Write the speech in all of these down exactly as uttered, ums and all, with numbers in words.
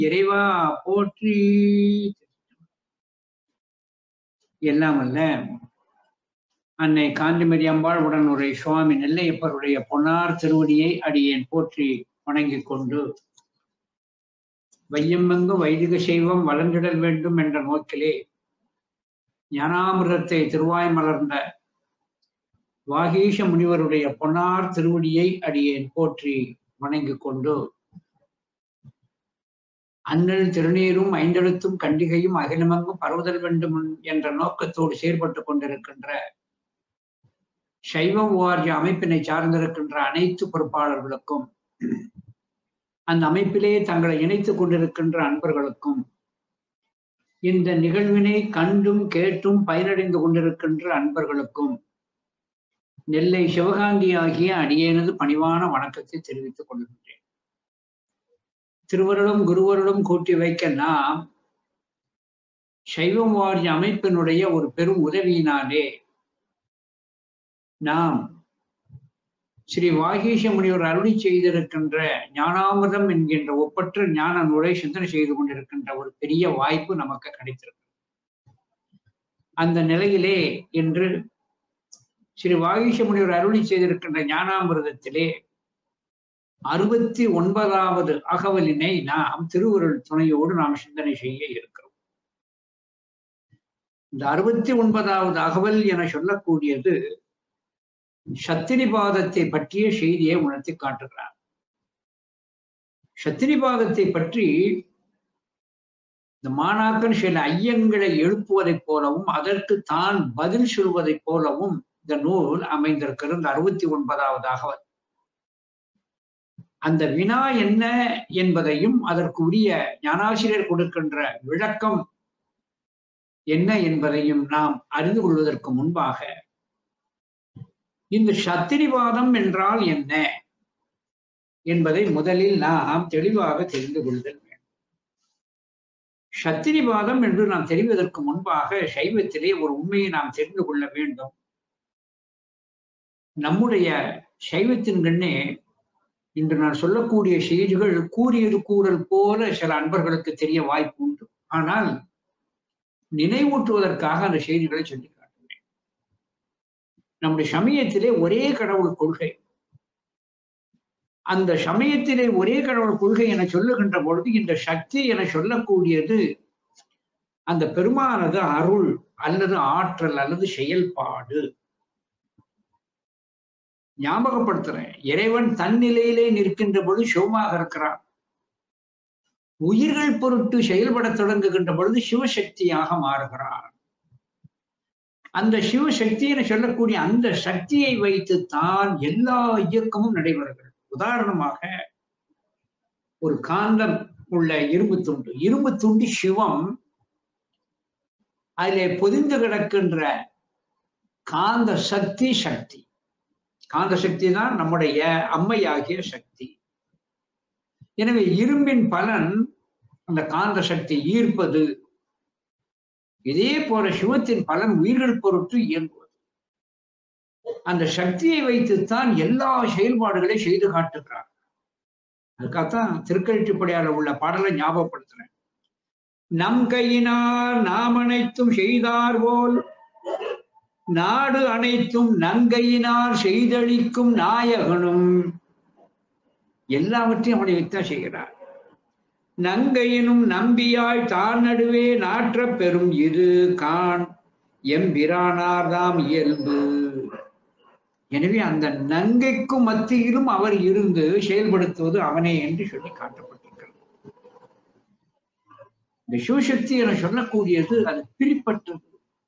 இறைவா போற்றி. எல்லாம் அல்ல அன்னை காந்திமதி அம்பாள் உடனுரை சுவாமி நெல்லையப்பருடைய பொன்னார் திருவடியை அடியேன் போற்றி வணங்கிக் கொண்டு, வையமெங்கு வைதிக சைவம் வளர்ந்திடல் வேண்டும் என்ற நோக்கிலே ஞானாமிர்தத்தை திருவாய் மலர்ந்த வாகீஷ முனிவருடைய பொன்னார் திருவடியை அடியேன் போற்றி வணங்கிக் கொண்டு, அண்ணல் திருநீரும் ஐந்தெழுத்தும் கண்டிகையும் அகிலமெங்கும் பரவுதல் வேண்டும் என்ற நோக்கத்தோடு செயற்பட்டுக் கொண்டிருக்கின்ற சைவ வாரிய அமைப்பினை சார்ந்திருக்கின்ற அனைத்து பொறுப்பாளர்களுக்கும், அந்த அமைப்பிலே தங்களை இணைத்துக் கொண்டிருக்கின்ற அன்பர்களுக்கும், இந்த நிகழ்வினை கண்டும் கேட்டும் பயனடைந்து கொண்டிருக்கின்ற அன்பர்களுக்கும் நெல்லை சிவகாந்தி ஆகிய அடியேனது பணிவான வணக்கத்தை தெரிவித்துக் கொள்கின்றேன். திருவருளும் குருவருளும் கூட்டி வைக்க நாம் சைவ வாரிய அமைப்பினுடைய ஒரு பெரும் உதவியினாலே நாம் ஸ்ரீ வாகீஷ முனிவர் அருளி செய்திருக்கின்ற ஞானாமிர்தம் என்கின்ற ஒப்பற்ற ஞான நூலை சிந்தனை செய்து கொண்டிருக்கின்ற ஒரு பெரிய வாய்ப்பு நமக்கு கிடைத்திருக்கு. அந்த நிலையிலே இன்று ஸ்ரீ வாகீஷ முனிவர் அருளி செய்திருக்கின்ற ஞானாமிர்தத்திலே அறுபத்தி ஒன்பதாவது அகவலினை நாம் திருவருள் துணையோடு நாம் சிந்தனை செய்ய இருக்கிறோம். இந்த அறுபத்தி ஒன்பதாவது அகவல் என சொல்லக்கூடியது சத்தினிபாதத்தை பற்றிய செய்தியை உணர்த்தி காட்டுகிறார். சத்தினிபாதத்தை பற்றி இந்த மாணாக்கன் சில ஐயங்களை எழுப்புவதைப் போலவும் அதற்கு தான் பதில் சொல்வதைப் போலவும் இந்த நூல் அமைந்திருக்கிறது. இந்த அறுபத்தி ஒன்பதாவது அகவல் அந்த வினா என்ன என்பதையும் அதற்கு உரிய ஞானாசிரியர் கொடுக்கின்ற விளக்கம் என்ன என்பதையும் நாம் அறிந்து கொள்வதற்கு முன்பாக இந்த சத்தினிவாதம் என்றால் என்ன என்பதை முதலில் நாம் தெளிவாக தெரிந்து கொள்ளுதல் வேண்டும். சத்தினிவாதம் என்று நாம் தெரிவதற்கு முன்பாக சைவத்திலே ஒரு உண்மையை நாம் தெரிந்து கொள்ள வேண்டும். நம்முடைய சைவத்தின் கண்ணே இன்று நான் சொல்லக்கூடிய செய்திகள் கூறியது கூறல் போல சில அன்பர்களுக்கு தெரிய வாய்ப்பு உண்டு. ஆனால் நினைவூட்டுவதற்காக அந்த செய்திகளை சொல்லி காட்டுகிறேன். நம்முடைய சமயத்திலே ஒரே கடவுள் கொள்கை. அந்த சமயத்திலே ஒரே கடவுள் கொள்கை என சொல்லுகின்ற பொழுது இந்த சக்தி என சொல்லக்கூடியது அந்த பெருமானது அருள் அல்லது ஆற்றல் அல்லது செயல்பாடு. ஞாபகப்படுத்துறேன், இறைவன் தன் நிலையிலே நிற்கின்ற பொழுது சிவமாக இருக்கிறான். உயிர்கள் பொருட்டு செயல்பட தொடங்குகின்ற பொழுது சிவசக்தியாக மாறுகிறான். அந்த சிவசக்தி என சொல்லக்கூடிய அந்த சக்தியை வைத்து தான் எல்லா இயக்கமும் நடைபெறுகிறது. உதாரணமாக ஒரு காந்தம் உள்ள இரும்பு துண்டு, இரும்பு துண்டு சிவம், அதிலே பொதிந்து கிடக்கின்ற காந்த சக்தி சக்தி காந்த சக்தி தான் நம்முடைய அம்மையாகிய சக்தி. எனவே இரும்பின் பலன் அந்த காந்த சக்தி ஈர்ப்பது. இதே போல சிவத்தின் பலன் உயிர்கள் பொருட்டு இயங்குவது. அந்த சக்தியை வைத்துத்தான் எல்லா செயல்பாடுகளை செய்து காட்டுகிறார். அதுக்காகத்தான் திருக்கழிச்சுப்படியால உள்ள பாடலை ஞாபகப்படுத்துறேன். நம் கையினார் நாம் அனைத்தும் செய்தார் போல் நாடு அனைத்தும் நங்கையினார் செய்தளிக்கும் நாயகனும். எல்லாவற்றையும் அவனை வைத்தான் செய்கிறார். நங்கையினும் நம்பியாய் தான் நடுவே நாற்ற பெறும் இது கான் எம்பிரானார்தாம் இயல்பு. எனவே அந்த நங்கைக்கும் மத்தியிலும் அவர் இருந்து செயல்படுத்துவது அவனே என்று சொல்லி காட்டப்பட்டிருக்கிறது. இந்த சிவசக்தி என சொல்லக்கூடியது அது பிரிப்பட்டது.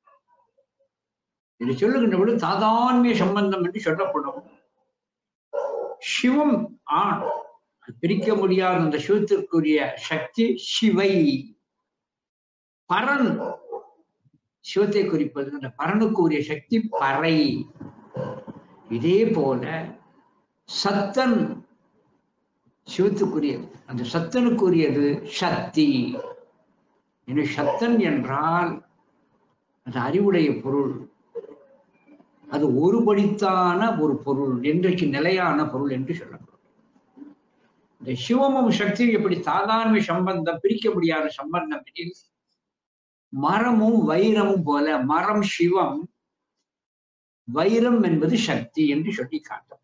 இது சொல்லுகின்ற பொழுது தாதான்மிய சம்பந்தம் என்று சொல்லப்படும். சிவம் ஆண், பிரிக்க முடியாத அந்த சிவத்திற்குரிய சக்தி சிவை. பரன் சிவத்தை குறிப்பது, அந்த பரனுக்குரிய சக்தி பறை. இதே போல சத்தன் சிவத்துக்குரியது, அந்த சத்தனுக்குரியது சக்தி. எனவே சத்தன் என்றால் அது அறிவுடைய பொருள், அது ஒருபடித்தான ஒரு பொருள், என்றைக்கு நிலையான பொருள் என்று சொல்லப்படும். இந்த சிவமும் சக்தியும் எப்படி சாதாரண சம்பந்தம், பிரிக்க முடியாத சம்பந்தம் எனில், மரமும் வைரமும் போல மரம் சிவம், வைரம் என்பது சக்தி என்று சொல்லி காட்டப்படும்.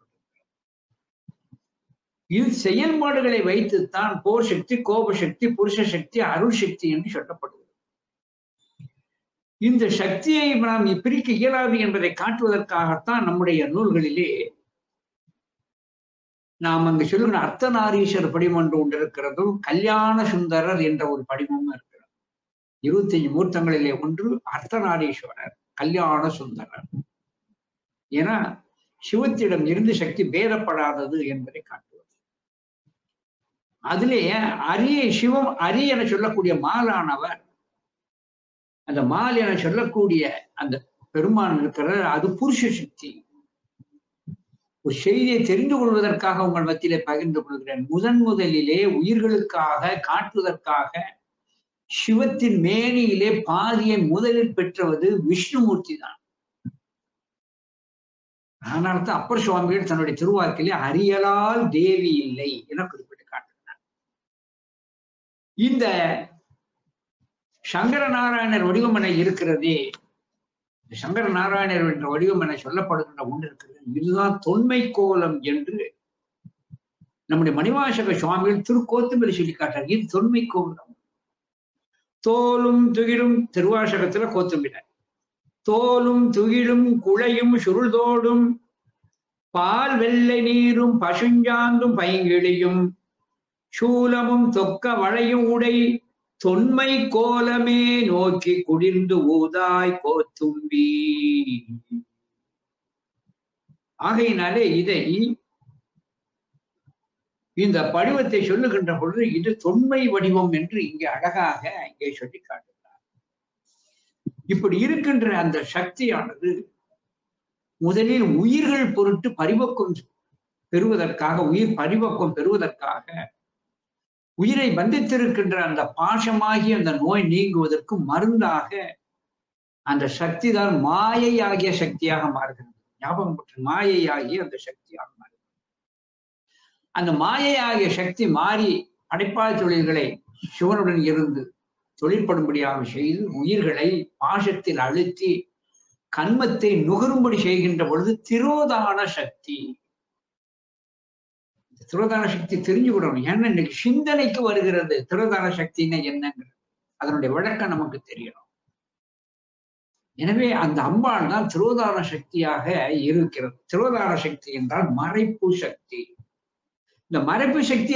இது செயல்பாடுகளை வைத்துத்தான் போர் சக்தி, கோப சக்தி, புருஷ சக்தி, அருள் சக்தி என்று சொல்லப்படுகிறது. இந்த சக்தியை நாம் பிரிக்க இயலாது என்பதை காட்டுவதற்காகத்தான் நம்முடைய நூல்களிலே நாம் அங்கு சொல்லுகிற அர்த்தநாரீஸ்வரர் படிமம் ஒன்று ஒன்று இருக்கிறதும், கல்யாண சுந்தரர் என்ற ஒரு படிமமும் இருக்கிறது. இருபத்தி அஞ்சு மூர்த்தங்களிலே ஒன்று அர்த்தநாரீஸ்வரர், கல்யாண சுந்தரர். ஏன்னா சிவத்திடம் இருந்து சக்தி பேதப்படாதது என்பதை காட்டுவது. அதிலே அரிய சிவம் அரி என சொல்லக்கூடிய மாலானவர், அந்த மால் என சொல்லக்கூடிய அந்த பெருமான் இருக்கிற அது புருஷ சக்தி. ஒரு செய்தியை தெரிந்து கொள்வதற்காக உங்கள் மத்தியிலே பகிர்ந்து கொள்கிறேன். முதன் முதலிலே உயிர்களுக்காக காட்டுவதற்காக சிவத்தின் மேனியிலே பாதியை முதலில் பெற்றவது விஷ்ணுமூர்த்தி தான். அதனால்தான் அப்பர் சுவாமிகள் தன்னுடைய திருவாக்கிலே அரியலால் தேவி இல்லை என குறிப்பிட்டு காட்டுகிறார். இந்த சங்கர நாராயணர் வடிவமனை இருக்கிறதே, சங்கர நாராயணர் என்ற வடிவம் என சொல்லப்படுகின்ற ஒன்று இருக்கிறது. இதுதான் தொன்மை கோலம் என்று நம்முடைய மணிவாசக சுவாமிகள் திருக்கோத்தும்படி சொல்லி காட்டார். இது தொன்மை கோலம். தோலும் துகிலும் திருவாசகத்துல கோத்தும்பிட, தோலும் துகிலும் குழையும் சுருள்தோடும் பால் வெள்ளை நீரும் பசுஞ்சாந்தும் பைங்கிழியும் சூலமும் தொக்க வளையும் உடை தொன்மை கோலமே நோக்கி குடிர்ந்து ஊதாய் கோத்தும்பி. ஆகையினாலே இதை இந்த படிவத்தை சொல்லுகின்ற பொழுது இது தொன்மை வடிவம் என்று இங்கே அழகாக இங்கே சொல்லி காட்டுகிறார். இப்படி இருக்கின்ற அந்த சக்தியானது முதலில் உயிர்கள் பொருட்டு பரிபக்குவம் பெறுவதற்காக, உயிர் பரிபக்குவம் பெறுவதற்காக உயிரை பந்தித்திருக்கின்ற அந்த பாசமாகி அந்த நோய் நீங்குவதற்கு மருந்தாக அந்த சக்தி தான் மாயை ஆகிய சக்தியாக மாறுகிறது. ஞாபகம் பெற்று மாயை ஆகிய அந்த சக்தியாக மாறுகிறது. அந்த மாயை ஆகிய சக்தி மாறி அடைப்பாய் தொழில்களை சிவனுடன் இருந்து தொழிற்படும்படியாக செய்து உயிர்களை பாசத்தில் அழுத்தி கண்மத்தை நுகரும்படி செய்கின்ற பொழுது திரோதான சக்தி. திரோதான சக்தி தெரிஞ்சு விடணும். ஏன்னா இன்னைக்கு சிந்தனைக்கு வருகிறது திரோதான சக்தின்னா என்னங்கிறது, அதனுடைய விளக்கம் நமக்கு தெரியணும். எனவே அந்த அம்பாள் தான் திரோதான சக்தியாக இருக்கிறது. திரோதான சக்தி என்றால் மறைப்பு சக்தி. இந்த மறைப்பு சக்தி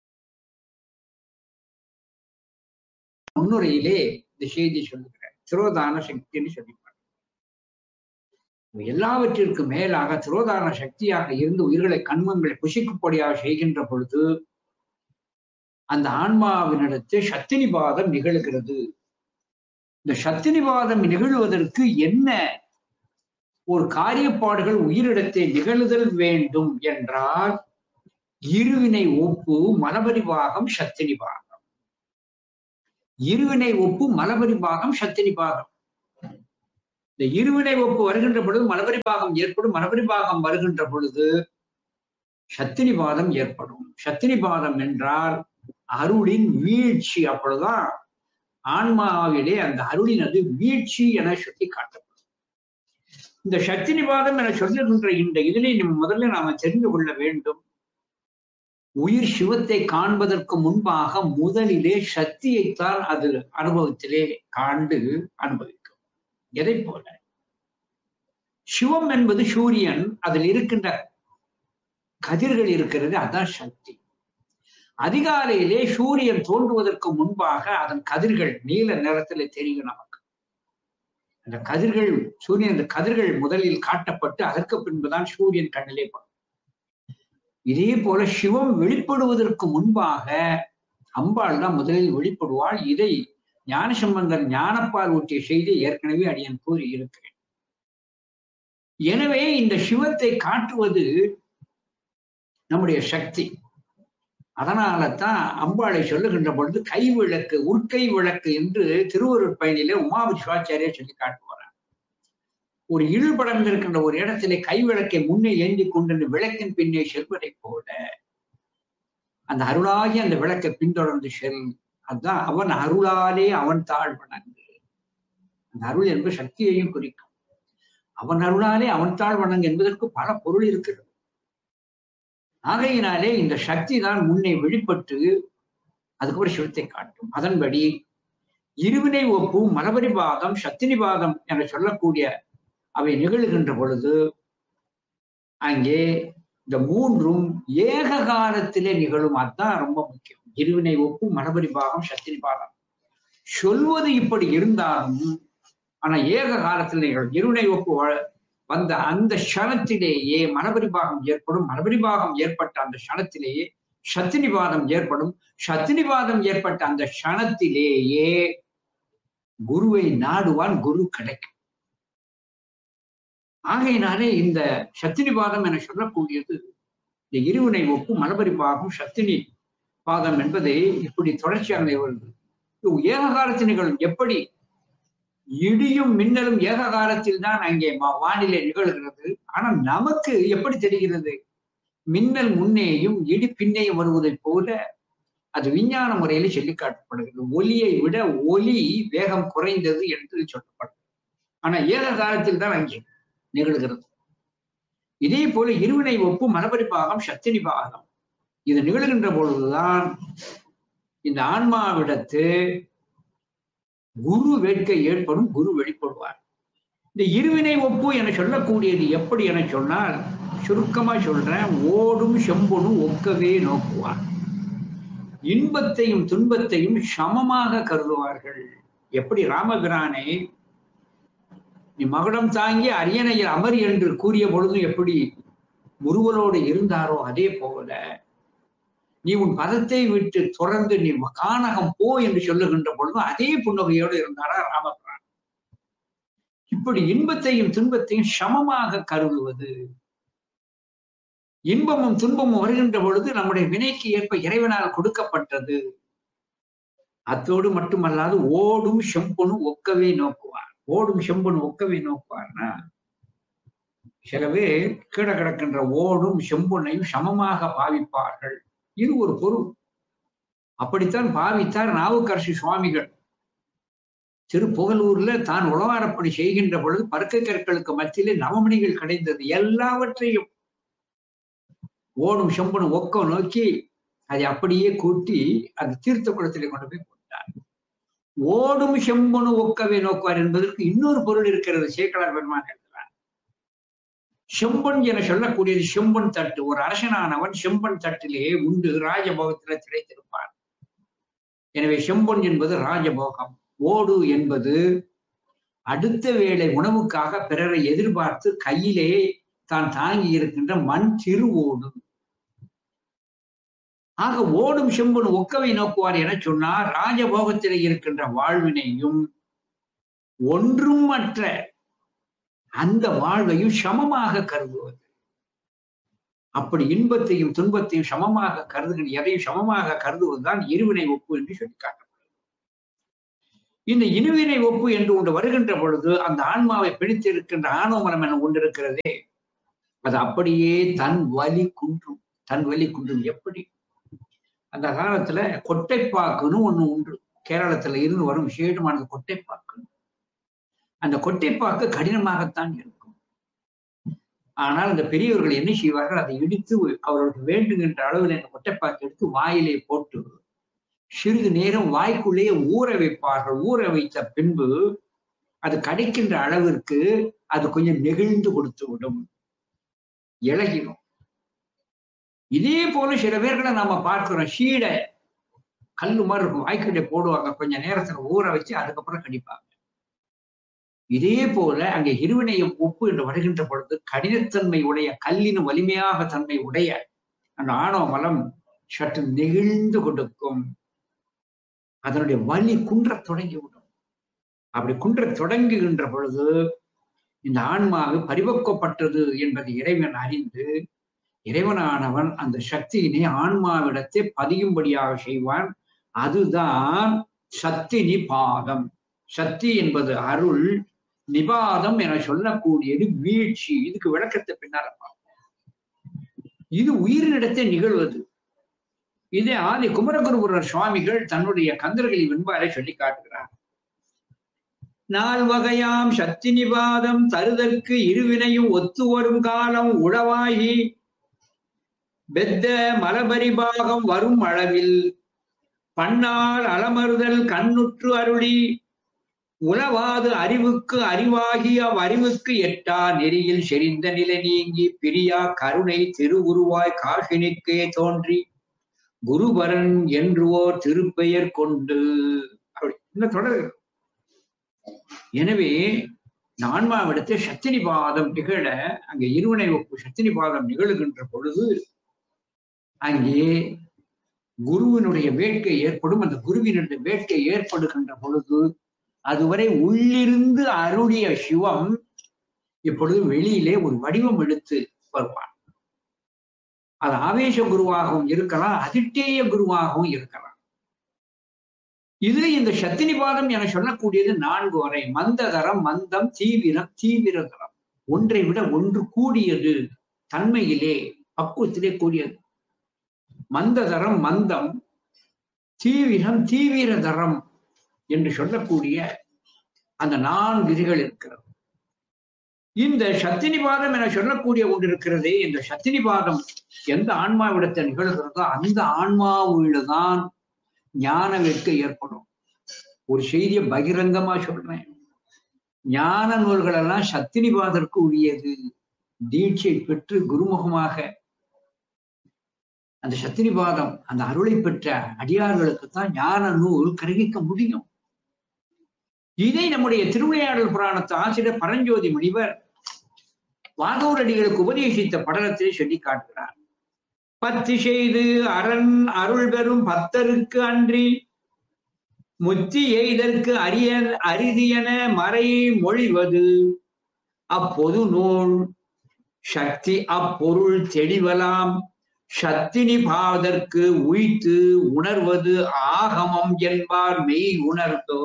முன்னுரையிலே இந்த செய்தி சொல்லுகிறேன். திரோதான சக்தின்னு சொல்லிப்பாங்க. எல்லாவற்றிற்கு மேலாக திரோதான சக்தியாக இருந்து உயிர்களை கண்மங்களை புசிக்கும்படியாக செய்கின்ற பொழுது அந்த ஆன்மாவினிடத்து சத்தினிபாதம் நிகழ்கிறது. இந்த சத்தினிபாதம் நிகழ்வதற்கு என்ன ஒரு காரியப்பாடுகள் உயிரிடத்தை நிகழ்தல் வேண்டும் என்றால் இருவினை ஒப்பு மலபரிபாகம் சத்தினிபாகம். இருவினை ஒப்பு மலபரிபாகம் சத்தினிபாகம். இந்த இருவினை ஒப்பு வருகின்ற பொழுது மலபரிபாகம் ஏற்படும். மலபரிபாகம் வருகின்ற பொழுது சத்தினிபாதம் ஏற்படும். சத்தினிபாதம் என்றால் அருளின் வீழ்ச்சி. அப்பொழுதுதான் ஆன்மாவிலே அந்த அருளினது வீழ்ச்சி என சொல்லி காட்டப்படும். இந்த சத்தினிபாதம் என சொல்லுகின்ற இந்த இதனை நம்ம முதல்ல நாம தெரிந்து கொள்ள வேண்டும். உயிர் சிவத்தை காண்பதற்கு முன்பாக முதலிலே சக்தியைத்தான் அது அனுபவத்திலே காண்டு அனுபவிக்கும். எதை போல சிவம் என்பது சூரியன், அதில் இருக்கின்ற கதிர்கள் இருக்கிறது, அதான் சக்தி. அதிகாலையிலே சூரியன் தோன்றுவதற்கு முன்பாக அதன் கதிர்கள் நீல நிறத்திலே தெரியும் நமக்கு. அந்த கதிர்கள் சூரியன் அந்த கதிர்கள் முதலில் காட்டப்பட்டு அதற்கு பின்புதான் சூரியன் கண்ணிலே படும். இதே போல சிவம் வெளிப்படுவதற்கு முன்பாக அம்பாள் தான் முதலில் வெளிப்படுவாள். இதை ஞானசம்பந்தர் ஞானப்பால் ஊற்றிய செய்தி ஏற்கனவே அடியன் கூறி இருக்கிறேன். எனவே இந்த சிவத்தை காட்டுவது நம்முடைய சக்தி. அதனால தான் அம்பாளை சொல்லுகின்ற பொழுது கை விளக்கு, உட்கை விளக்கு என்று திருவருட் பயனிலே உமாபதி சிவாச்சாரியார் சொல்லி காட்டுவார். ஒரு இருள் படர்ந்திருக்கின்ற ஒரு இடத்திலே கை விளக்கை முன்னே ஏந்தி கொண்டு விளக்கின் பின்னே செல்வதை போல அந்த அருளாகி அந்த விளக்கை பின்தொடர்ந்து செல். அதுதான் அவன் அருளாலே அவன் தாழ் வணங்கு. அந்த அருள் என்பது சக்தியையும் குறிக்கும். அவன் அருளாலே அவன் தாழ் வணங்கு என்பதற்கு பல பொருள் இருக்கிறது. ஆகையினாலே இந்த சக்தி தான் முன்னே வெளிப்பட்டு அதுக்கப்புறம் சிவத்தை காட்டும். அதன்படி இருவினை ஒப்பு, மலபரிபாதம், சத்தினிபாதம் என சொல்லக்கூடிய அவை நிகழ்கின்ற பொழுது அங்கே இந்த மூன்றும் ஏக காலத்திலே நிகழும். அதுதான் ரொம்ப முக்கியம். இருவினை ஒப்பு, மலபரிபாகம், சத்தினிபாதம் சொல்வது இப்படி இருந்தாலும் ஆனா ஏக காலத்தில் நிகழும். இருவினை ஒப்பு வந்த அந்த க்ஷணத்திலேயே மலபரிபாகம் ஏற்படும். மலபரிபாகம் ஏற்பட்ட அந்த க்ஷணத்திலேயே சத்தினிபாதம் ஏற்படும். சத்தினிபாதம் ஏற்பட்ட அந்த க்ஷணத்திலேயே குருவை நாடுவான், குரு கிடைக்கும். ஆகையினாலே இந்த சத்தினிபாதம் என சொல்லக்கூடியது இந்த இருவினை ஒப்பு, மலபரிபாகம், சத்தினி பாதம் என்பதை இப்படி தொடர்ச்சியாக வருது. ஏக காலத்தில் நிகழும். எப்படி இடியும் மின்னலும் ஏக காலத்தில் தான் அங்கே வானிலை நிகழ்கிறது. ஆனால் நமக்கு எப்படி தெரிகிறது? மின்னல் முன்னேயும் இடி பின்னேயும் வருவதை போல அது விஞ்ஞான முறையில சொல்லி காட்டப்படுகிறது. ஒலியை விட ஒலி வேகம் குறைந்தது என்று சொல்லப்படுது. ஆனா ஏக காலத்தில் தான் அங்கே நிகழ்கிறது. இதே போல இருவினை ஒப்பு, மலபரிபாகம், சத்தினிபாகம் இது நிகழ்கின்ற பொழுதுதான் இந்த ஆன்மாவிடத்து குரு வேட்கை ஏற்படும், குரு வெளிப்படுவார். இந்த இருவினை ஒப்பு என சொல்லக்கூடியது எப்படி என சொன்னால், சுருக்கமா சொல்றேன், ஓடும் செம்பொனும் ஒக்கவே நோக்குவார். இன்பத்தையும் துன்பத்தையும் சமமாக கருதுவார்கள். எப்படி ராமபிரானை நீ மகுடம் தாங்கி அரியணையில் அமர் என்று கூறிய பொழுதும் எப்படி முருகலோடு இருந்தாரோ அதே போல நீ உன் பதத்தை விட்டு தொடர்ந்து நீ கானகம் போ என்று சொல்லுகின்ற பொழுதும் அதே புன்னகையோடு இருந்தாரா ராமபிரான். இப்படி இன்பத்தையும் துன்பத்தையும் சமமாக கருதுவது. இன்பமும் துன்பமும் வருகின்ற பொழுது நம்முடைய வினைக்கு ஏற்ப இறைவனால் கொடுக்கப்பட்டது. அத்தோடு மட்டுமல்லாது ஓடும் செம்பொனும் ஒக்கவே நோக்குவார். ஓடும் செம்பொன் ஒக்கவே நோக்குவார்னா சில பேர் கீழ கிடக்கின்ற ஓடும் செம்பொன்னையும் சமமாக பாவிப்பார்கள். இது ஒரு பொருள். அப்படித்தான் பாவித்தார் நாவுக்கரசு சுவாமிகள். திருப்புகலூர்ல தான் உழவாரப்படி செய்கின்ற பொழுது பருக்கை கற்களுக்கு மத்தியிலே நவமணிகள் கிடைந்தது. எல்லாவற்றையும் ஓடும் செம்பொன் ஒக்க நோக்கி அதை அப்படியே கூட்டி அது தீர்த்த குளத்திலே கொண்டு போய் போட்டார். ஓடும் செம்பொனு ஒக்கவே நோக்குவார் என்பதற்கு இன்னொரு பொருள் இருக்கிறது. சேக்கலார் பெருமான் எழுதுகிறார். செம்பொன் என சொல்லக்கூடியது செம்பொன் தட்டு. ஒரு அரசனானவன் செம்பொன் தட்டிலே உண்டு ராஜபோகத்தில திளைத்திருப்பான். எனவே செம்பொன் என்பது ராஜபோகம். ஓடு என்பது அடுத்த வேளை உணவுக்காக பிறரை எதிர்பார்த்து கையிலே தான் தாங்கி இருக்கின்ற மண் திருவோடு. ஆக ஓடும் செம்பொன் ஒக்கவை நோக்குவார் என சொன்னார். ராஜபோகத்திலே இருக்கின்ற வாழ்வினையும் ஒன்றும் மற்ற அந்த வாழ்வையும் சமமாக கருதுவது. அப்படி இன்பத்தையும் துன்பத்தையும் சமமாக கருதுகிற எதையும் சமமாக கருதுவதுதான் இருவினை ஒப்பு என்று சொல்லி காட்டப்படுகிறது. இந்த இருவினை ஒப்பு என்று ஒன்று வருகின்ற பொழுது அந்த ஆன்மாவை பிடித்திருக்கின்ற ஆணவமனம் என ஒன்று இருக்கிறதே, அது அப்படியே தன் வலி குன்றும். தன் வலி குன்றும் எப்படி? அந்த காலத்துல கொட்டைப்பாக்குன்னு ஒண்ணு உண்டு. கேரளத்துல இருந்து வரும் விசேஷமானது கொட்டைப்பாக்கு. அந்த கொட்டைப்பாக்கு கடினமாகத்தான் இருக்கும். ஆனால் அந்த பெரியவர்கள் என்ன செய்வார்கள்? அதை இடித்து அவர்களுக்கு வேண்டுகின்ற அளவில் அந்த கொட்டைப்பாக்கு எடுத்து வாயிலே போட்டு சிறிது நேரம் வாய்க்குள்ளேயே ஊற வைப்பார்கள். ஊற வைத்த பின்பு அது கடிக்கின்ற அளவிற்கு அது கொஞ்சம் நெகிழ்ந்து கொடுத்து விடும், இழகிடும். இதே போல சில பேர்களை நாம பார்க்கிறோம். சீடை கல்லு மாதிரி இருக்கும், வாய்க்குள்ளே போடுவாங்க, கொஞ்ச நேரத்துல ஊற வச்சு அதுக்கப்புறம் கடிப்பாங்க. இதே போல அங்கே இருவினையும் ஒப்பு என்று வருகின்ற பொழுது கடினத்தன்மை உடைய, கல்லின் வலிமையாக தன்மை உடைய அந்த ஆணவ மலம் சற்று நெகிழ்ந்து கொடுக்கும். அதனுடைய வலி குன்ற தொடங்கிவிடும். அப்படி குன்ற தொடங்குகின்ற பொழுது இந்த ஆன்மாவு பரிபக்குவப்பட்டது என்பதை இறைவன் அறிந்து, இறைவனானவன் அந்த சக்தியினை ஆன்மாவிடத்தை பதியும்படியாக செய்வான். அதுதான் சத்தினி பாதம். சக்தி என்பது அருள், நிபாதம் என சொல்லக்கூடியது வீழ்ச்சி. இதுக்கு விளக்கத்தை பின்னால பார்ப்போம். இது உயிரினிடத்தை நிகழ்வது. இதை ஆதி குமரகுருபுரர் சுவாமிகள் தன்னுடைய கந்தர்களை வெண்பாரை சொல்லி காட்டுகிறார். நால் வகையாம் சக்தி நிபாதம் தருதற்கு இருவினையும் ஒத்து வரும் காலம் உளவாகி பெத்த மலபரிபாகம் வரும் அளவில் பன்னால் அலமறுதல் கண்ணுற்று அருளி உலவாது அறிவுக்கு அறிவாகி அவ்வறிவுக்கு எட்டா நெறியில் செறிந்த நிலை நீங்கி பிரியா கருணை திருவுருவாய் காசினிக்கே தோன்றி குருபரன் என்று ஓர் திருப்பெயர் கொண்டு அப்படி இன்னும் தொடர்கிறது. எனவே ஆன்மாவிடத்தை சத்தினிபாதம் நிகழ அங்கே இருவினை ஒப்பு சத்தினிபாதம் நிகழுகின்ற பொழுது அங்கே குருவினுடைய வேட்கை ஏற்படும். அந்த குருவினுடைய வேட்கை ஏற்படுகின்ற பொழுது அதுவரை உள்ளிருந்து அருளிய சிவம் இப்பொழுது வெளியிலே ஒரு வடிவம் எடுத்து வருவான். அது ஆவேச குருவாகவும் இருக்கலாம், அதிட்டேய குருவாகவும் இருக்கலாம். இது இந்த சத்தினிபாதம் என சொல்லக்கூடியது நான்கு வரை. மந்ததரம், மந்தம், தீவிரம், தீவிரதரம். ஒன்றை விட ஒன்று கூடியது, தன்மையிலே பக்குவத்திலே கூடியது. மந்ததரம், மந்தம், தீவிரம், தீவிரதரம் என்று சொல்லக்கூடிய அந்த நான்கு விதிகள் இருக்கிறது. இந்த சத்தினிபாதம் என சொல்லக்கூடிய ஒன்று இருக்கிறதே, இந்த சத்தினிபாதம் எந்த ஆன்மாவிடத்தை நிகழ்கிறதோ அந்த ஆன்மாவில்தான் ஞான வேட்கை ஏற்படும். ஒரு செய்தியை பகிரங்கமா சொல்றேன். ஞான நூல்கள் எல்லாம் சத்தினிபாதற்கு உரியது. தீட்சை பெற்று குருமுகமாக அந்த சத்தினிபாதம் அந்த அருளை பெற்ற அடியார்களுக்குத்தான் ஞான நூல் கிரகிக்க முடியும். இதை நம்முடைய திருவிளையாடல் புராணத்து ஆசிரியர் பரஞ்சோதி முனிவர் வாதூரடிகளுக்கு உபதேசித்த படலத்திலே சொல்லி காட்டுகிறார். பத்தி செய்து அரண் அருள் பெறும் பத்தருக்கு அன்றி முத்தி எய்தற்கு அரிய அரிதியன மறை மொழிவது அப்பொது நூல் சக்தி அப்பொருள் தெளிவலாம் சத்தினி பாதற்கு உய்த்து உணர்வது ஆகமம் என்பார் மெய் உணர்ந்தோ.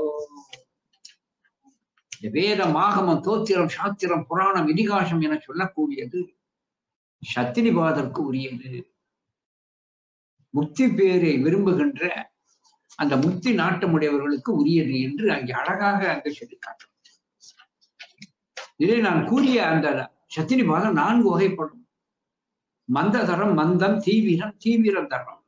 வேதம், ஆகமம், தோத்திரம், சாத்திரம், புராணம், இதிகாசம் என சொல்லக்கூடியது சத்தினிபாதற்கு உரியது. முக்தி பேரை விரும்புகின்ற அந்த முக்தி நாட்டமுடையவர்களுக்கு உரியது என்று அங்கே அழகாக அங்கே சொல்லி காட்டும். இதை நான் கூறிய அந்த சத்தினிபாதம் நான்கு வகைப்படும். மந்ததரம், மந்தம், தீவிரம், தீவிர தரம்.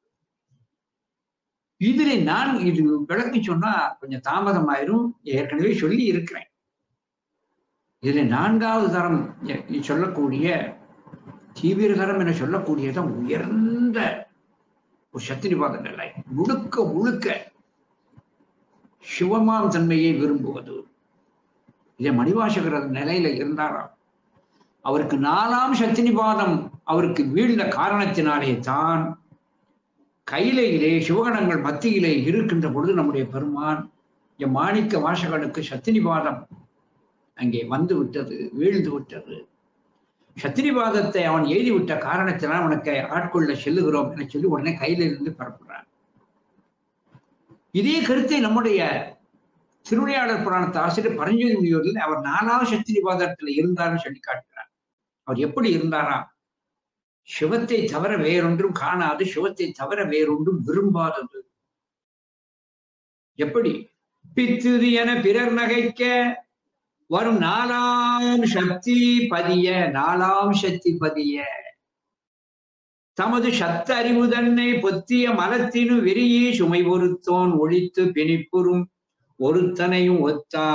இதுல நான் இது விளக்கி சொன்னா கொஞ்சம் தாமதமாயிரும், ஏற்கனவே சொல்லி இருக்கிறேன். இதுல நான்காவது தரம் சொல்லக்கூடிய தீவிர தரம் என சொல்லக்கூடியதான் உயர்ந்த ஒரு சத்தினிபாத நிலை. முழுக்க முழுக்க சிவமாம் தன்மையை விரும்புவது. இதை மணிவாசகர் நிலையில இருந்தாராம். அவருக்கு நாலாம் சத்தினிபாதம் அவருக்கு வீழ்ந்த காரணத்தினாலே தான் கையிலே சிவகணங்கள் மத்தியிலே இருக்கின்ற பொழுது நம்முடைய பெருமான் எம் மாணிக்க வாசகனுக்கு சத்தினிபாதம் அங்கே வந்து விட்டது, வீழ்ந்து விட்டது. சத்தினிபாதத்தை அவன் எழுதிவிட்ட காரணத்தினால் அவனுக்கு ஆட்கொள்ள செல்லுகிறோம் என சொல்லி உடனே கையில இருந்து பரப்புறான். இதே கருத்தை நம்முடைய திருவிளையாடல் புராணத்து ஆசிரியர் பரஞ்சோதி முனிவரில் அவர் நாலாவது சத்தினிபாதத்துல இருந்தார்னு சொல்லி காட்டுகிறார். அவர் எப்படி இருந்தாரா? சிவத்தை தவிர வேறொன்றும் காணாது, சிவத்தை தவிர வேறொன்றும் விரும்பாதது. எப்படி? பித்துது என பிறர் நகைக்க வரும் நாலாம் சக்தி பதிய, நாலாம் சக்தி பதிய தமது சத்த அறிவு தன்னை பொத்திய மலத்தினு வெறியே சுமை பொறுத்தோன் ஒழித்து பிணிப்புறும் ஒருத்தனையும் ஒத்தா.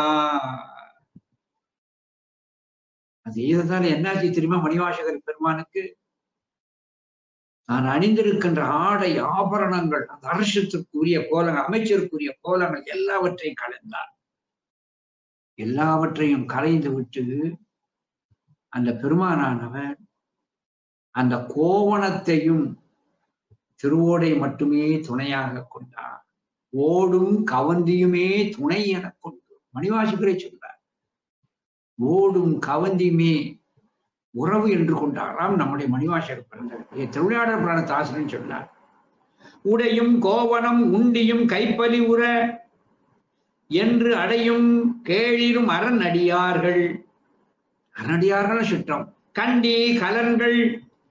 அது இதுதான் என்னாச்சு தெரியுமா? மணிவாசகர் பெருமானுக்கு நான் அணிந்திருக்கின்ற ஆடை ஆபரணங்கள், அந்த அரசத்திற்குரிய கோலங்கள், அமைச்சருக்குரிய கோலங்கள் எல்லாவற்றையும் கலைந்தார். எல்லாவற்றையும் கலைந்து விட்டு அந்த பெருமானானவர் அந்த கோவணத்தையும் திருவோடை மட்டுமே துணையாக கொண்டார். ஓடும் கவந்தியுமே துணை என கொண்டு மணிவாசகரை சொல்றார். ஓடும் கவந்தியுமே உறவு என்று கொண்டாராம் நம்முடைய மணிவாசகர் பிறந்தவர். திருவிளையாடல் புராணத்து ஆசிரியர் சொன்னார். உடையும் கோவணம் உண்டியும் கைப்பலி உற என்று அடையும் கேளிரும் அரணடியார்கள். அரணடியார்கள் சுற்றம் கண்டி கலன்கள்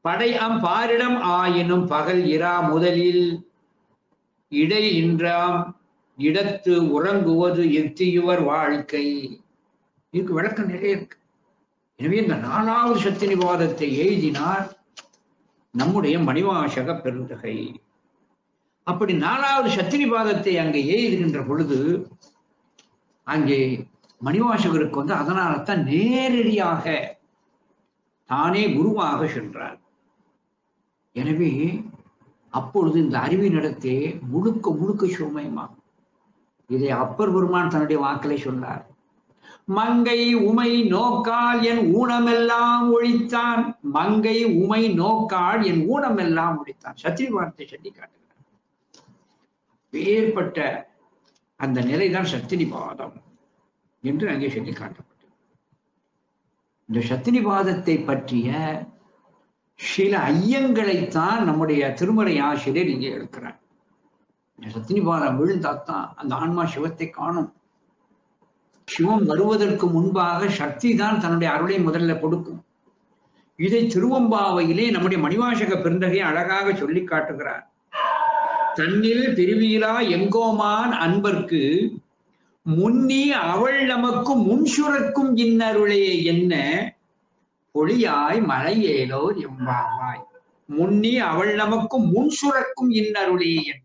படை அம் பாரிடம் ஆயினும் பகல் இரா முதலில் இடை இன்றாம் இடத்து உறங்குவது எத்தியுவர் வாழ்க்கை. இதுக்கு விளக்கம் நிறைய இருக்கு. எனவே இந்த நாலாவது சக்தி நிவாதத்தை எழுதினார் நம்முடைய மணிவாசக பெருந்தகை. அப்படி நாலாவது சக்தி நிவாதத்தை அங்கே எழுதுகின்ற பொழுது அங்கே மணிவாசகருக்கு வந்து அதனால தான் நேரடியாக தானே குருவாக சென்றார். எனவே அப்பொழுது இந்த அறிவினிடத்தே முழுக்க முழுக்க சுமயமாகும். இதை அப்பர் பெருமான் தன்னுடைய வாக்களை சொன்னார். மங்கை உமை நோக்கால் என் ஊனமெல்லாம் ஒழித்தான். மங்கை உமை நோக்கால் என் ஊனமெல்லாம் ஒழித்தான். சத்தியவாதத்தை சொல்லி காட்டுகிறார். வேறுபட்ட அந்த நிலைதான் சத்தினிபாதம் என்று அங்கே சொல்லி காட்டப்பட்டது. இந்த சத்தினிபாதத்தை பற்றிய சில ஐயங்களைத்தான் நம்முடைய திருமறை ஆசிரியர் இங்கே எடுக்கிறார். இந்த சத்தினிபாதம் விழுந்தாத்தான் அந்த ஆன்மா சிவத்தை காணும். சிவம் வருவதற்கு முன்பாக சக்தி தான் தன்னுடைய அருளை முதல்ல கொடுக்கும். இதை திருவம்பாவையிலே நம்முடைய மணிவாசக பெருந்தகை அழகாக சொல்லி காட்டுகிறார். தன்னில் பிரிவியிலா எங்கோமான் அன்பர்க்கு முன்னி அவள் நமக்கு முன்சுரக்கும் இன்னருளே என்ன பொழியாய் மலையேலோ எம்பாவாய். முன்னி அவள் நமக்கு முன்சுரக்கும் இன்னருளே என்ன.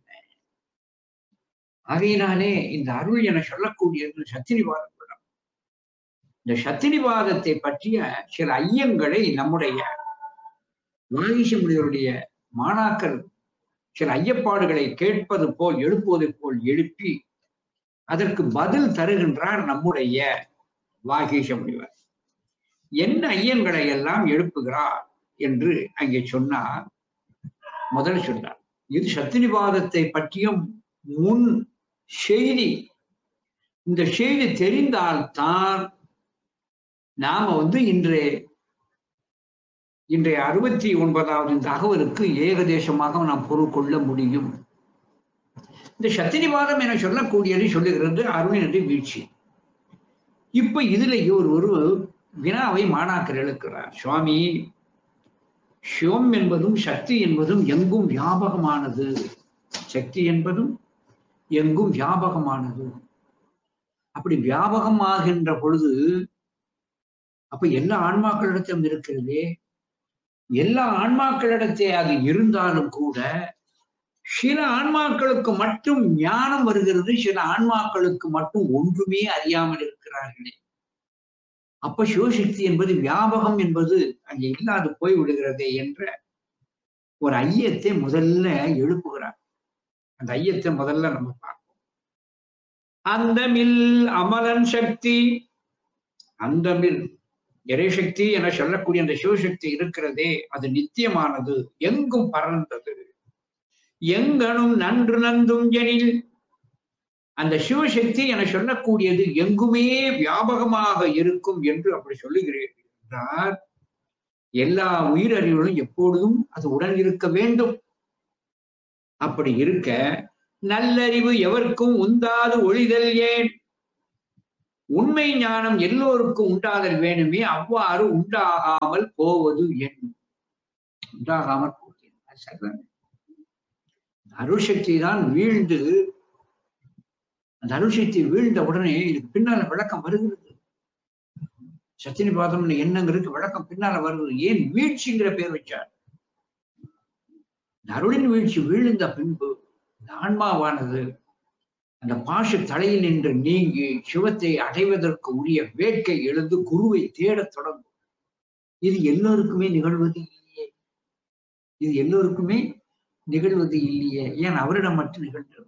ஆகையினாலே இந்த அருள் என சொல்லக்கூடியது சத்தினிவாதம். இந்த சத்தினிவாதத்தை பற்றிய சில ஐயங்களை நம்முடைய வாகீச முனிவருடைய மாணாக்கர் சில ஐயப்பாடுகளை கேட்பது போல் எழுப்புவது போல் எழுப்பி அதற்கு பதில் தருகின்றார் நம்முடைய வாகீச முனிவர். என்ன ஐயங்களை எல்லாம் எழுப்புகிறார் என்று அங்கே சொன்னார். முதல் சொன்னார், இது சத்தினிவாதத்தை பற்றியும் முன் செய்தி. இந்த செய்தி தெரிந்தால்தான் நாம வந்து இன்றைய இன்றைய அறுபத்தி ஒன்பதாவது இந்த அகவலுக்கு ஏகதேசமாக நாம் பொருள் கொள்ள முடியும். இந்த சத்தினிவாதம் என சொல்லக்கூடியது சொல்லுகிறது அருளினது வீழ்ச்சி. இப்ப இதுல ஒரு ஒரு வினாவை மாணாக்கர் எழுக்கிறார். சுவாமி, சிவம் என்பதும் சக்தி என்பதும் எங்கும் வியாபகமானது. சக்தி என்பதும் எங்கும் வியாபகமானது. அப்படி வியாபகமாகின்ற பொழுது அப்ப எல்லா ஆன்மாக்களிடத்திலும் இருக்கிறதே. எல்லா ஆன்மாக்களிடத்தே அது இருந்தாலும் கூட சில ஆன்மாக்களுக்கு மட்டும் ஞானம் வருகிறது, சில ஆன்மாக்களுக்கு மட்டும் ஒன்றுமே அறியாமல் இருக்கிறார்களே. அப்ப சிவசக்தி என்பது வியாபகம் என்பது அங்கே இல்லாது போய் விடுகிறதே என்ற ஒரு ஐயத்தை முதல்ல எழுப்புகிறார். அந்த ஐயத்தை முதல்ல நம்ம பார்ப்போம். அந்தமில் அமலன் சக்தி, அந்தமில் இறைசக்தி என சொல்லக்கூடிய அந்த சிவசக்தி இருக்கிறதே அது நித்தியமானது, எங்கும் பறந்தது. எங்கனும் நன்று நந்தும் எனில், அந்த சிவசக்தி என சொல்லக்கூடியது எங்குமே வியாபகமாக இருக்கும் என்று அப்படி சொல்லுகிறீர்கள் என்றால் எல்லா உயிரறிவுகளும் எப்பொழுதும் அது உடன் இருக்க வேண்டும். அப்படி இருக்க நல்லறிவு எவருக்கும் உண்டாது ஒழிதல் ஏன்? உண்மை ஞானம் எல்லோருக்கும் உண்டாதல் வேணுமே, அவ்வாறு உண்டாகாமல் போவது என்? உண்டாகாமல் போவது அருள் சக்தி தான் வீழ்ந்து, அந்த அருள் சக்தி வீழ்ந்த உடனே இதுக்கு பின்னால விளக்கம் வருகிறது. சத்தினிபாதம் என்னங்கிறதுக்கு விளக்கம் பின்னால வருகிறது. ஏன் வீழ்ச்சிங்கிற பேர் வச்சார்? அருளின் வீழ்ச்சி வீழ்ந்த பின்பு இந்த ஆன்மாவானது அந்த பாச தலையில் நின்று நீங்கி சிவத்தை அடைவதற்கு உரிய வேட்கை எழுந்து குருவை தேடத் தொடங்கும். இது எல்லோருக்குமே நிகழ்வது இல்லையே. இது எல்லோருக்குமே நிகழ்வது இல்லையே. ஏன் அவரிடம் மட்டும் நிகழ்ந்தது?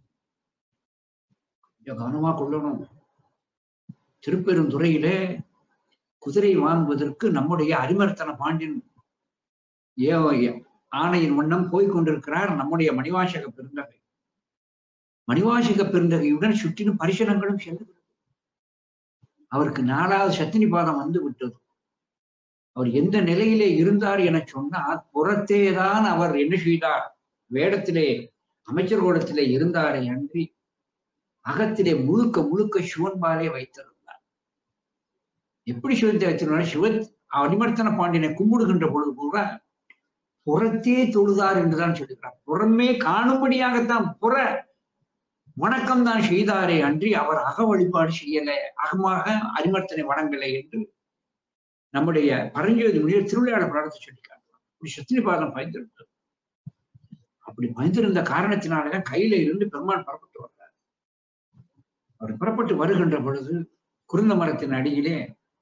கொஞ்சம் கவனமா கொள்ளணும். திருப்பெருந்துறையில குதிரை வாங்குவதற்கு நம்முடைய அரிமர்த்தன பாண்டியன் ஏ ஆணையின் வண்ணம் போய்கொண்டிருக்கிறார் நம்முடைய மணிவாசக பெருந்தகை. மணிவாசக பெருந்தகையுடன் சுற்றிலும் பரிசனங்களும் செல்லுகிறது. அவருக்கு நாலாவது சத்தினிபாதம் வந்து விட்டது. அவர் எந்த நிலையிலே இருந்தார் என சொன்னால், புறத்தேதான் அவர் என்ன செய்தார்? வேடத்திலே அமைச்சர் கோலத்திலே இருந்தாரே அன்றி அகத்திலே முழுக்க முழுக்க சிவன்பாலே வைத்திருந்தார். எப்படி சிவத்தை வைத்திருந்தார்? சிவ அரிமர்த்தன பாண்டியனை கும்பிடுகின்ற பொழுது கூட புறத்தே தொழுதார் என்றுதான் சொல்லுகிறார். புறமே காணும்படியாகத்தான் புற வணக்கம் தான் செய்தாரே அன்றி அவர் அக வழிபாடு செய்யலை, அகமாக அரிமர்த்தனை வணங்கலை என்று நம்முடைய பரஞ்சோதி முனிவர் திருவிளையாடல் பாடத்தை சொல்லி காட்டுவார். இப்படி சத்தினிபாதம் பயந்திருந்தது. அப்படி பயந்திருந்த காரணத்தினாலதான் கையில இருந்து பெருமான் புறப்பட்டு வர்றார். அவர் புறப்பட்டு வருகின்ற பொழுது குருந்த மரத்தின் அடியிலே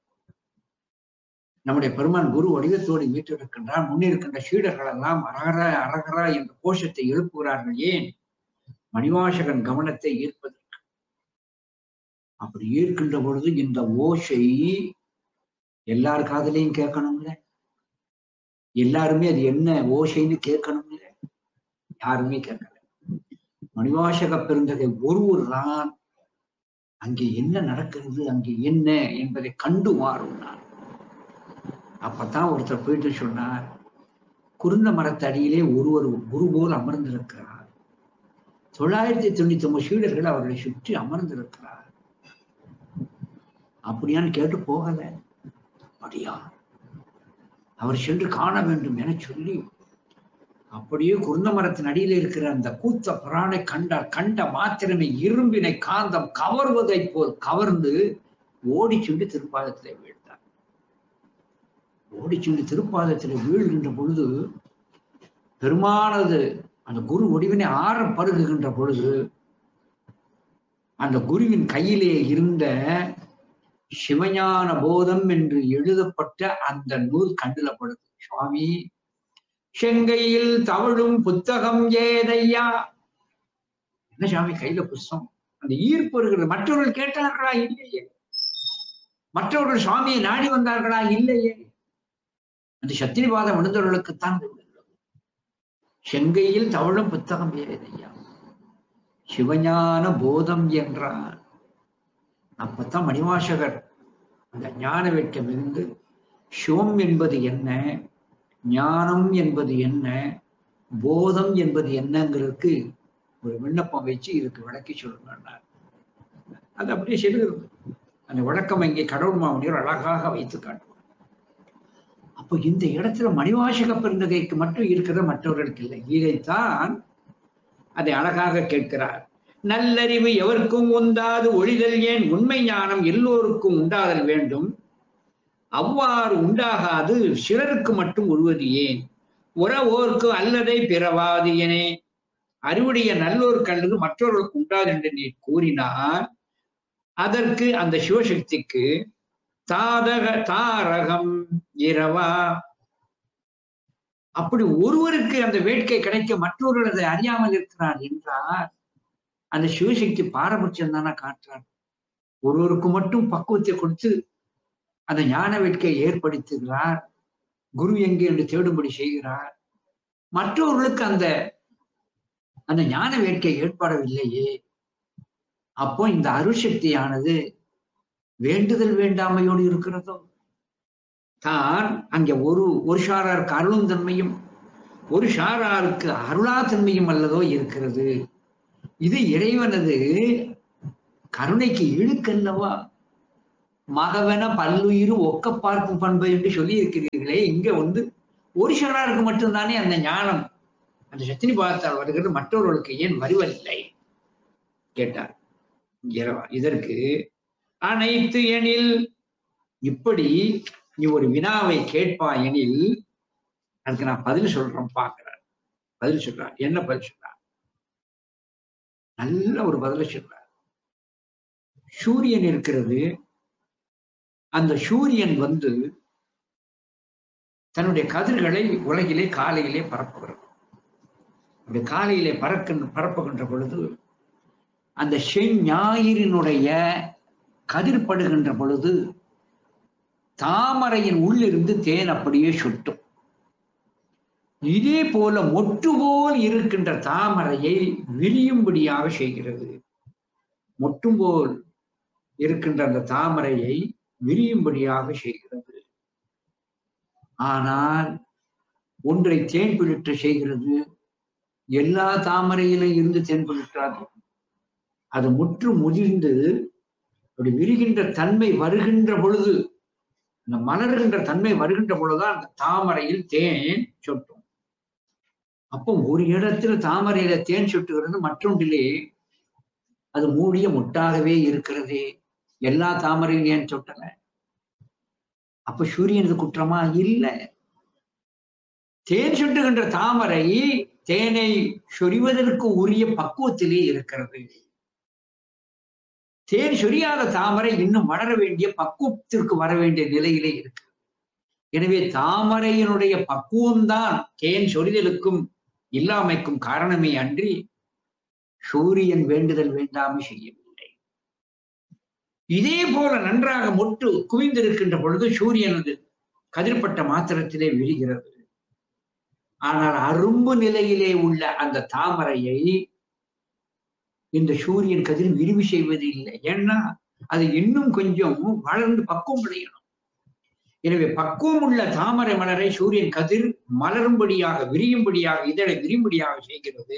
நம்முடைய பெருமான் குரு வடிவத்தோடு மீட்டிருக்கின்றார். முன்னிருக்கின்ற சீடர்கள் எல்லாம் அரகரா அரகரா என்ற கோஷத்தை எழுப்புகிறார்கள். ஏன்? மணிவாசகன் கவனத்தை ஈர்ப்பதற்கு. அப்படி ஈர்க்கின்ற பொழுது இந்த ஓசை எல்லார் காதலையும் கேட்கணும்ல, எல்லாருமே அது என்ன ஓசைன்னு கேட்கணும்ல, யாருமே கேட்கல. மணிவாசக பெருந்தகை ஒருவர் தான் அங்கே என்ன நடக்கிறது, அங்கே என்ன என்பதை கண்டு மாறுனார். அப்பதான் ஒருத்தர் போயிட்டு சொன்னார், குருந்த மரத்தடியிலே ஒருவர் குரு போல் அமர்ந்திருக்கிறார், தொள்ளாயிரத்தி தொண்ணூத்தி ஒன்பது சீடர்கள் அவர்களை சுற்றி அமர்ந்திருக்கிறார். அப்படியான்னு கேட்டு போகல. அப்படியா, அவர் சென்று காண வேண்டும் என சொல்லி அப்படியே குருந்த மரத்தின் அடியில இருக்கிற அந்த கூத்த புராணை கண்டார். கண்ட மாத்திரமே இரும்பினை காந்தம் கவர்வதை போல் கவர்ந்து ஓடி சென்று திருப்பாதத்திலே வீழ்ந்தார். ஓடி சென்று திருப்பாதத்திலே வீழ்கின்ற பொழுது பெருமானது அந்த குரு வடிவினை ஆற பருகுகின்ற பொழுது அந்த குருவின் கையிலே இருந்த சிவஞான போதம் என்று எழுதப்பட்ட அந்த நூல் கண்டுல படுது. சுவாமி, செங்கையில் தவழும் புத்தகம் ஏதையா. என்ன சுவாமி கையில புஸ்தகம்? அந்த ஈர்ப்பு இருக்கிறது. மற்றவர்கள் கேட்டார்களா? இல்லையே. மற்றவர்கள் சுவாமியை நாடி வந்தார்களா? இல்லையே. அந்த சத்திரிவாதம் விழுந்தவர்களுக்குத்தான் செங்கையில் தவழும் புத்தகம் ஏதையா, சிவஞான போதம் என்றான். அப்பத்தான் மணிவாசகர் அந்த ஞான வேட்கம் இருந்து சிவம் என்பது என்ன, ஞானம் என்பது என்ன, போதம் என்பது என்னங்கிறதுக்கு ஒரு விண்ணப்பம் வச்சு இதுக்கு விளக்கி சொல்லுங்க. அது அப்படியே செல்கிறது. அந்த விளக்கம் இங்கே கடவுள் மாமுனிவர் அழகாக வைத்து காட்டுவார். அப்போ இந்த இடத்துல மணிவாசக பெருந்தகைக்கு மட்டும் இருக்கிற, மற்றவர்களுக்கு இல்லை. இதைத்தான் அதை அழகாக கேட்கிறார். நல்லறிவு எவருக்கும் உண்டாது ஒழிதல் ஏன், உண்மை ஞானம் எல்லோருக்கும் உண்டாதல் வேண்டும், அவ்வாறு உண்டாகாது சிலருக்கு மட்டும் உருவது ஏன், உறவோர்க்கு அல்லதை பிறவாது எனே, அறிவுடைய நல்லோருக்கு அல்லது மற்றவர்களுக்கு உண்டாது என்று நீ கூறினார். அதற்கு அந்த சிவசக்திக்கு தாதக தாரகம் இரவா. அப்படி ஒருவருக்கு அந்த வேட்கை கிடைக்க மற்றவர்கள் அதை அறியாமல் இருக்கிறார் என்றார். அந்த சிவசக்தி பாரபட்சம் தானே காட்டுறார். ஒருவருக்கு மட்டும் பக்குவத்தை கொடுத்து அந்த ஞான வேட்கையை ஏற்படுத்துகிறார். குரு எங்கே என்று தேடும்படி செய்கிறார். மற்றவர்களுக்கு அந்த அந்த ஞான வேட்கை ஏற்படவில்லையே. அப்போ இந்த அருசக்தியானது வேண்டுதல் வேண்டாமையோடு இருக்கிறதோ. தான் அங்கே ஒரு ஒரு சாராருக்கு அருளும் தன்மையும் ஒரு சாராருக்கு அருளா தன்மையும் அல்லதோ இருக்கிறது. இது இறைவனது கருணைக்கு இழுக்கல்லவா. மகவென பல்லுயிர் ஒக்க பார்க்கும் பண்பு என்று சொல்லி இருக்கிறீர்களே, இங்க வந்து ஒரு சாராருக்கு மட்டும்தானே அந்த ஞானம் அந்த சத்தினி பாதத்தால் வருகிறது, மற்றவர்களுக்கு ஏன் வருவதில்லை கேட்டார். இதற்கு அனைத்து எனில், இப்படி நீ ஒரு வினாவை கேட்பா எனில் அதுக்கு நான் பதில் சொல்றேன் பார்க்கிறார். பதில் சொல்றார். என்ன பதில் சொல்றார்? நல்ல ஒரு பதில சொல்றார். சூரியன் இருக்கிறது. அந்த சூரியன் வந்து தன்னுடைய கதிர்களை உலகிலே காலையிலே பரப்புகிறது. அப்படி காலையிலே பறக்க பரப்புகின்ற பொழுது அந்த செஞ்ஞாயிறினுடைய கதிர்படுகின்ற பொழுது தாமரையின் உள்ளிருந்து தேன் அப்படியே சுட்டும். இதே போல மொட்டு போல் இருக்கின்ற தாமரையை விரியும்படியாக செய்கிறது. மொட்டும் போல் இருக்கின்ற அந்த தாமரையை விரியும்படியாக செய்கிறது. ஆனால் ஒன்றை தேன் பிடித்து செய்கிறது. எல்லா தாமரையிலும் இருந்து தேன் பிடித்தாது. அது முற்று முதிர்ந்து அப்படி விரிகின்ற தன்மை வருகின்ற பொழுது, அந்த மலர்கின்ற தன்மை வருகின்ற பொழுதுதான் அந்த தாமரையில் தேன் சொட்டும். அப்போ ஒரு இடத்துல தாமரையில தேன் சுட்டுகிறது, மற்றொன்றிலே அது மூடிய முட்டாகவே இருக்கிறது. எல்லா தாமரையும் ஏன் சொட்டல? அப்ப சூரியனது குற்றமா? இல்ல. தேன் சுட்டுகின்ற தாமரை தேனை சொரிவதற்கு உரிய பக்குவத்திலே இருக்கிறது. தேன் சொரியாத தாமரை இன்னும் வளர வேண்டிய பக்குவத்திற்கு வர வேண்டிய நிலையிலே இருக்கு. எனவே தாமரையினுடைய பக்குவம்தான் தேன் சொரிதலுக்கும் இல்லாமைக்கும் காரணமே அன்றி சூரியன் வேண்டுதல் வேண்டாமல் செய்யவில்லை. இதே போல நன்றாக மொட்டு குவிந்திருக்கின்ற பொழுது சூரியனது கதிர்பட்ட மாத்திரத்திலே விரிகிறது. ஆனால் அரும்பு நிலையிலே உள்ள அந்த தாமரையை இந்த சூரியன் கதிர் விரிவு செய்வது இல்லை. ஏன்னா அது இன்னும் கொஞ்சம் வளர்ந்து பக்குவம் அடையணும். எனவே பக்குவம் உள்ள தாமரை மலரை சூரியன் கதிர் மலரும்படியாக, விரியும்படியாக, இதழை விரியும்படியாக செய்கிறது.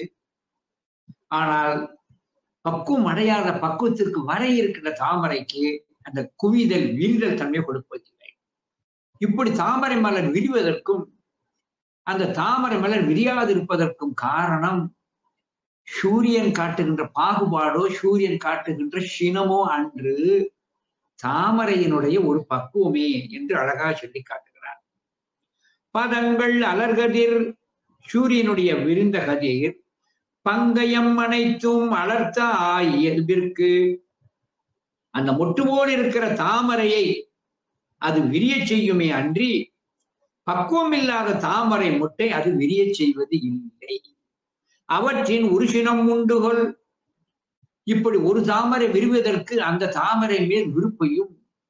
ஆனால் பக்குவம் அடையாத பக்குவத்திற்கு வர இருக்கின்ற தாமரைக்கு அந்த குவிதல் விரிதல் தன்மை கொடுப்பதில்லை. இப்படி தாமரை மலர் விரிவதற்கும் அந்த தாமரை மலர் விரியாதிருப்பதற்கும் காரணம் சூரியன் காட்டுகின்ற பாகுபாடோ சூரியன் காட்டுகின்ற சினமோ அன்று தாமரையினுடைய ஒரு பக்குவமே என்று அழகா சொல்லி காட்டுகிறார். பதங்கள் அலர்கதிர், சூரியனுடைய விரிந்த கதிர் பங்கயம் அனைத்தும் அலர்த்த இயல்பிற்கு, அந்த மொட்டுவோடு இருக்கிற தாமரையை அது விரிய செய்யுமே அன்றி பக்குவம் இல்லாத தாமரை மொட்டை அது விரிய செய்வது இல்லை. அவற்றின் ஒரு சினம் உண்டுகொள். இப்படி ஒரு தாமரை விரிவதற்கு அந்த தாமரை மேல் விருப்பையும்,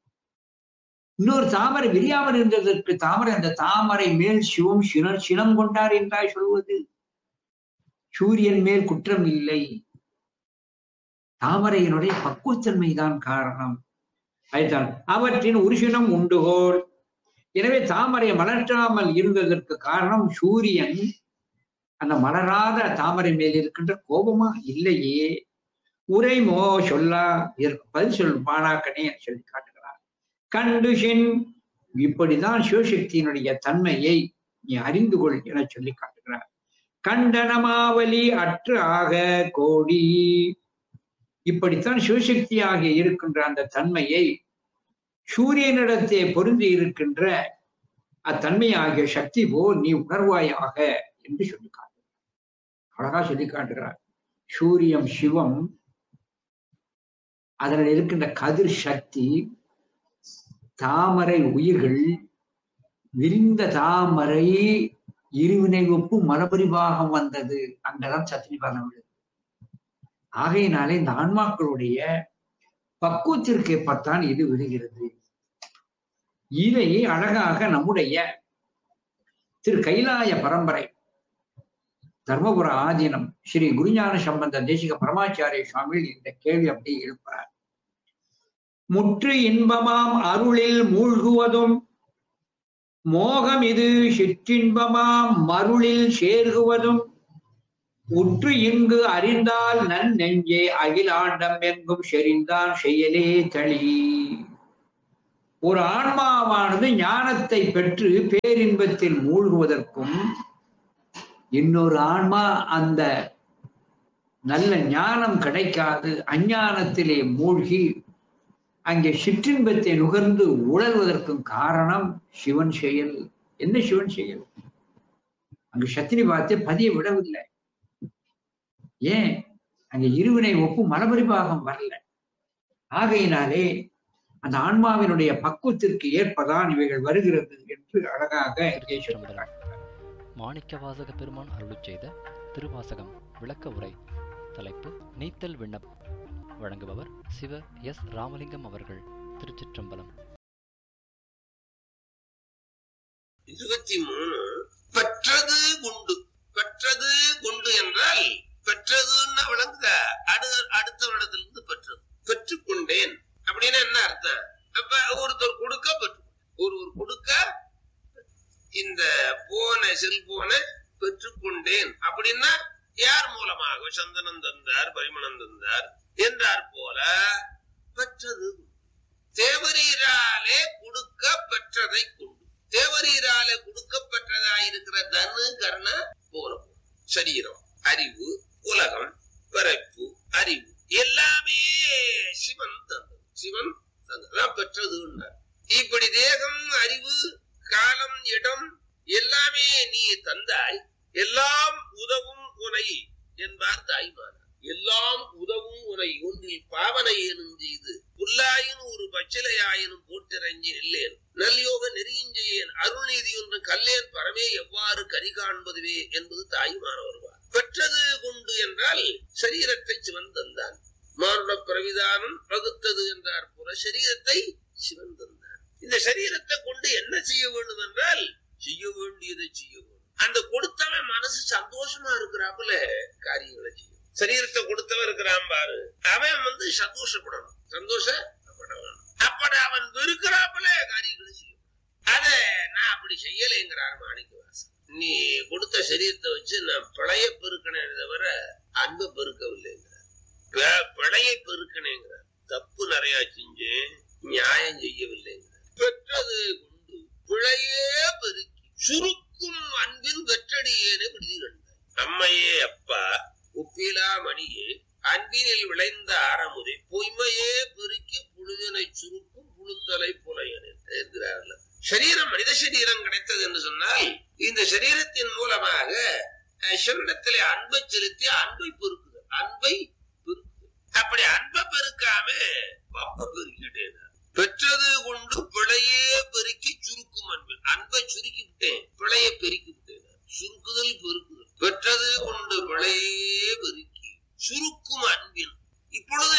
இன்னொரு தாமரை விரியாமல் இருந்ததற்கு தாமரை அந்த தாமரை மேல் சிவம் சினம் சினம் கொண்டார் என்றாய் சொல்வது. சூரியன் மேல் குற்றம் இல்லை, தாமரையினுடைய பக்குவத்தன்மைதான் காரணம். அதுதான் அவற்றின் ஒரு சினம் உண்டுகோள். எனவே தாமரை மலர்த்தாமல் இருந்ததற்கு காரணம் சூரியன் அந்த மலராத தாமரை மேல் இருக்கின்ற கோபமா? இல்லையே. உரைமோ சொல்லா பதில் சொல் மாணாக்கனே சொல்லி காட்டுகிறார். கண்டுஷின், இப்படிதான் சிவசக்தியினுடைய தன்மையை நீ அறிந்து கொள் என சொல்லி காட்டுகிறார். கண்டனமாவலி அற்று ஆக கோடி, இப்படித்தான் சிவசக்தியாக இருக்கின்ற அந்த தன்மையை சூரியனிடத்தே பொருந்தி இருக்கின்ற அத்தன்மையாகிய சக்தி போல் நீ உணர்வாயாக என்று சொல்லி காட்டுகிறார். அழகா சொல்லி காட்டுகிறார். சூரியம் சிவம், அதில் இருக்கின்ற கதிர் சக்தி, தாமரை உயிர்கள், விரிந்த தாமரை இருவினை ஒப்பு மலபரிபாகம் வந்தது, அங்கதான் சத்திரிபாகம் விழுது. ஆகையினாலே இந்த ஆன்மாக்களுடைய பக்குவத்திற்கு ஏற்பத்தான் இது விழுகிறது. இதை அழகாக நம்முடைய திரு கைலாய பரம்பரை தர்மபுர ஆதீனம் ஸ்ரீ குருஞான சம்பந்த தேசிக பரமாச்சாரிய சுவாமி இந்த கேள்வி அப்படி எழுப்பார். முற்று இன்பமாம் அருளில் மூழ்குவதும் மோகம் இது சிற்றின்பமாம் மருளில் சேர்குவதும் உற்று இங்கு அறிந்தால் நன் நெஞ்சே அகிலாண்டம் எங்கும் செறிந்தான் செயலே தளி. ஒரு ஆன்மாவானது ஞானத்தை பெற்று பேரின்பத்தில் மூழ்குவதற்கும், இன்னொரு ஆன்மா அந்த நல்ல ஞானம் கிடைக்காது அஞ்ஞானத்திலே மூழ்கி அங்கே சிற்றின்பத்தை நுகர்ந்து உழல்வதற்கும் காரணம் சிவன் செயல். என்ன சிவன் செயல்? அங்கு சத்திரி பார்த்து பதிய விடவில்லை. ஏன்? அங்க இருவினை ஒப்பு மலபரிபாகம் வரல. ஆகையினாலே அந்த ஆன்மாவினுடைய பக்குவத்திற்கு ஏற்பதான் இவைகள் வருகிறது என்று அழகாக சொல்கிறார். மாணிக்கவாசக பெருமான் அருளிச் செய்த திருவாசகம் விளக்க உரை. தலைப்பு நீத்தல் விண்ணப்பம். வழங்குபவர் சிவ எஸ் ராமலிங்கம் அவர்கள். திருச்சிற்றம்பலம். இருபத்தி மூணு. பெற்றது குண்டு. பெற்றது குண்டு என்றால் பெற்றதுன்னு விளங்குதா? அடு அடுத்த இடத்திலிருந்து பெற்றது. பெற்றுக்கொண்டேன் அப்படின்னு என்ன அர்த்தம்? அப்ப ஒருத்தர் கொடுக்க பெற்று, ஒருவர் கொடுக்க, இந்த போன செல்போன பெற்றுக்கொண்டேன் அப்படின்னா யார் மூலமாக? சந்தனம் தந்தார், பரிமளம் தந்தார் என்றார் போல பெற்றது. தேவரீராலே கொடுக்க பெற்றதை கொண்டு, தேவரீராலே கொடுக்க பெற்றதா இருக்கிற தனு கர்ண போன சரீரம், அறிவு, உலகம், பிறப்பு, அறிவு எல்லாமே சிவன் தந்தது. சிவன் தந்ததான் பெற்றது. இப்படி தேகம், அறிவு, காலம், இடம் எல்லாமே நீ தந்தாய். எல்லாம் உதவும் உனை என்பார் தாய்மார். எல்லாம் உதவும் உனை ஒன்றில் பாவனை எனும் செய்து புல்லாயின் ஒரு பச்சிலையாயினும் போட்டிறங்கி நெல்லேன் நல்யோக நெறியஞ்செய்யேன் அருள்நீதி ஒன்று கல்லேன் பரமே எவ்வாறு கரி காண்பதுவே என்பது தாய்மார் வருவார். பெற்றது கொண்டு என்றால் சரீரத்தை சிவன் தந்தான். மானுட பிரவிதானம் வகுத்தது என்றார் போல சரீரத்தை சிவன் தந்தான். இந்த சரீரத்தை கொண்டு என்ன செய்ய வேண்டும் என்றால் செய்ய வேண்டியதை செய்ய வேண்டும். அந்த கொடுத்தவன் மனசு சந்தோஷமா இருக்கிறாப்புல காரியங்களை செய்யும். சரீரத்தை கொடுத்தவன் இருக்கிறான் பாரு, அவன் வந்து சந்தோஷப்படணும், சந்தோஷப்படணும். அப்படி அவன் வெறுக்கிறாப்புல காரியங்களை செய்யும். அத நான் அப்படி செய்யலைங்கிறார் மாணிக்கவாசன். நீ கொடுத்த சரீரத்தை வச்சு நான் பிழைய பெருக்கினே தவிர அன்பை பெருக்கவில்லைங்கிறார். பிழையை பெருக்கினேங்கிறார். தப்பு நிறைய செஞ்சேன், நியாயம் செய்யவில்லைங்கிறார். பெற்றது கொண்டு பிழையே பெருக்கி சுருக்கும் அன்பின் வெற்றடியேனே விடுதி கண்டாய். அம்மையே அப்பா உப்பிலா மணியே அன்பினில் விளைந்த ஆரமுதை பொய்மையே பெருக்கி புழுதனை சுருக்கும் புழுத்தலை புலையன் என்கிறார்கள். சரீரம், மனித சரீரம் கிடைத்தது என்று சொன்னால் இந்த சரீரத்தின் மூலமாக சிவனிடத்திலே அன்பை செலுத்தி அன்பை பெருக்குது. அன்பை பெருக்கு. அப்படி அன்பை பெருக்காம பப்ப பெருக்கிட்டேன். பெற்றது கொண்டு பிழையே பெருக்கி சுருக்கும் அன்பின். அன்பை சுருக்கி விட்டேன், பிழையை பெருக்கி விட்டேன். சுருக்குதல் பெருக்குதல். பெற்றது கொண்டு பிழையே பெருக்கி சுருக்கும் அன்பின். இப்பொழுது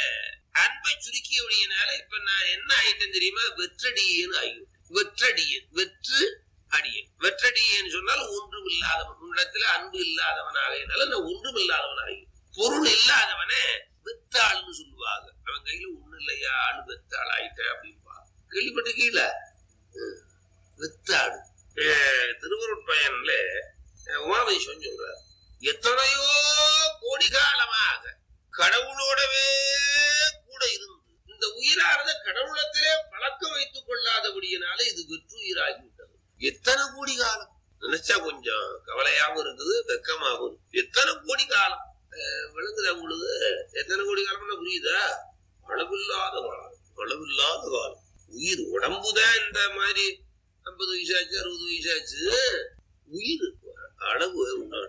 அன்பை சுருக்கியபடியினால இப்ப நான் என்ன ஆயிட்டேன் தெரியுமா? வெற்றடியேன்னு ஆகிவிட்டேன். வெற்றடியன், வெற்று அடியன். வெற்றடியன்னு சொன்னால் ஒன்றும் இல்லாதவன். உன்னிடத்துல அன்பு இல்லாதவனாக நான் ஒன்றும் இல்லாதவனாக, பொருள் இல்லாதவனே வெத்தாள்னு சொல்லுவாங்க. அவன் கையில ஒண்ணு இல்லையா, ஆளு வெத்தாள் ஆயிட்ட அப்படின்பா. கேள்விப்பட்டு கீழ வெத்தாடு. திருவருட்பயன்ல உமாதேஸ்வரன் சொல்றார், எத்தனையோ கோடி காலமாக கடவுளோடவே கூட இருந்து இந்த உயிரானது கடவுளத்திலே பழக்கம் வைத்துக் கொள்ளாதபடியினால இது வெற்றுயிராகிவிட்டது. எத்தனை கோடி காலம் நினைச்சா கொஞ்சம் கவலையாகவும் இருக்குது, வெக்கமாகவும் இருக்கு. எத்தனை கோடி காலம் விளங்குதா உங்களுக்கு? எத்தனை கோடி காலம்னா புரியுதா? அளவில்லாத காலம், அளவில்லாத காலம். உயிர் உடம்புதான் இந்த மாதிரி ஐம்பது வயசாச்சு, அறுபது வயசாச்சு. உயிர் அளவு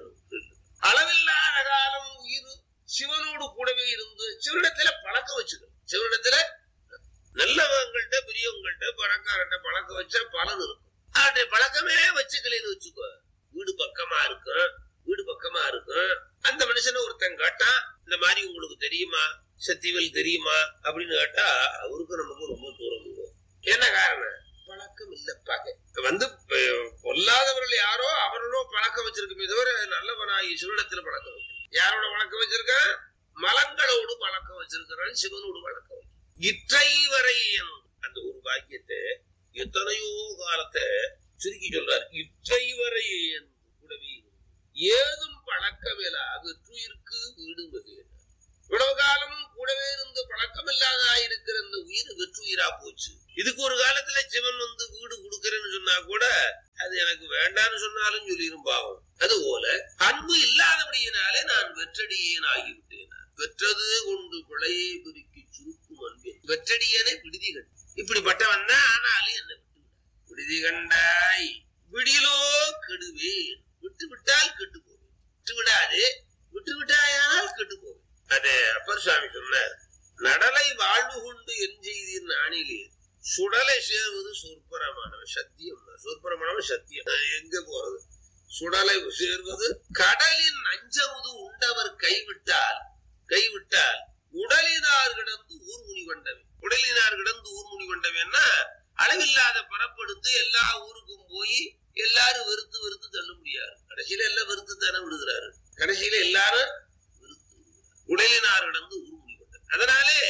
அளவில்லாத காலம் உயிர் சிவனோடு கூடவே இருந்து சிவனிடத்துல பழக்கம் வச்சுக்கணும். சிவனிடத்துல நல்லவங்கள்ட்ட, பெரியவங்கள்ட்ட, பணக்காரட்ட பழக்கம் வச்சா பலன் இருக்கும். அவருடைய பழக்கமே வச்சுக்கலன்னு வச்சுக்கோ, வீடு பக்கமா இருக்கும், வீடு பக்கமா இருக்கும். அந்த மனுஷனை ஒருத்தன் கேட்டான், இந்த மாதிரி உங்களுக்கு தெரியுமா, சத்தியவேல் தெரியுமா அப்படின்னு கேட்டா அவருக்கு நமக்கு ரொம்ப தூரம் இருக்கும். என்ன காரணம்? பழக்கம் இல்லப்பாங்க. வந்து பொல்லாதவர்கள் யாரோ அவர்களோ பழக்கம் வச்சிருக்குமே தவிர நல்லவனாகி சிவனிடத்துல பழக்கம் வைக்க. யாரோட பழக்கம் வச்சிருக்கான்? மலங்களோடு பழக்கம் வச்சிருக்கிறான், சிவனோடு பழக்கம். இற்றை வரை அந்த ஒரு பாக்கியத்தை எத்தனையோ காலத்தை சுருக்கி சொல்றார். இற்றை வரை கூடவே ஏதும் பழக்கமில்லா வெற்றுயிருக்கு வீடு வகையினார். இவ்வளவு காலம் கூடவே இருந்து பழக்கம் இல்லாதாயிருக்கிற இந்த உயிர் வெற்றுயிரா போச்சு. இதுக்கு ஒரு காலத்துல சிவன் வந்து வீடு கொடுக்கறேன்னு சொன்னா கூட அது எனக்கு வேண்டான்னு சொன்னாலும் சொல்லிடும் பாவம். அது போல அன்பு இல்லாதபடியினாலே நான் வெற்றடியேன் ஆகிவிட்டேன். பெற்றது கொண்டு பிழையை பெருக்கி சுருக்கும் அன்பேன் வெற்றடியேனே விடுதி கண்டு. இப்படிப்பட்டவன் தான் ஆனாலும் என்ன விட்டு விடுதி கண்டாய் விடிலோ கெடுவேன். விட்டு விட்டால் கெட்டு போவேன். விட்டு விடாது, விட்டு விட்டாயானால் கெட்டு போவேன். அதே அப்பர் சுவாமி சொன்னார், நடலை வாழ்வு கொண்டு என் செய்தின் ஆணிலே சுடலை சேர்வது சொற்பரமானவன் சத்தியம். சொற்பரமானவன் சத்தியம். எங்க போறது? சுடலை சேர்வது கடலின் அஞ்சமுது உண்டவர் கைவிட்டால் கைவிட்டால் உடலினார் கிடந்து ஊர் முனி கொண்டவன். உடலினார் கிடந்து ஊர் முனி கொண்டவன்னா அளவில்லாத பரப்படுத்து எல்லா ஊருக்கும் போய் எல்லாரும் வெறுத்து வெறுத்து தள்ள முடியாது. கடைசியில எல்லாம் வெறுத்து தானே விடுகிறாரு. கடைசியில எல்லாரும் வெறுத்து உடலினார் கிடந்து ஊர் முனி கொண்டவன். அதனாலே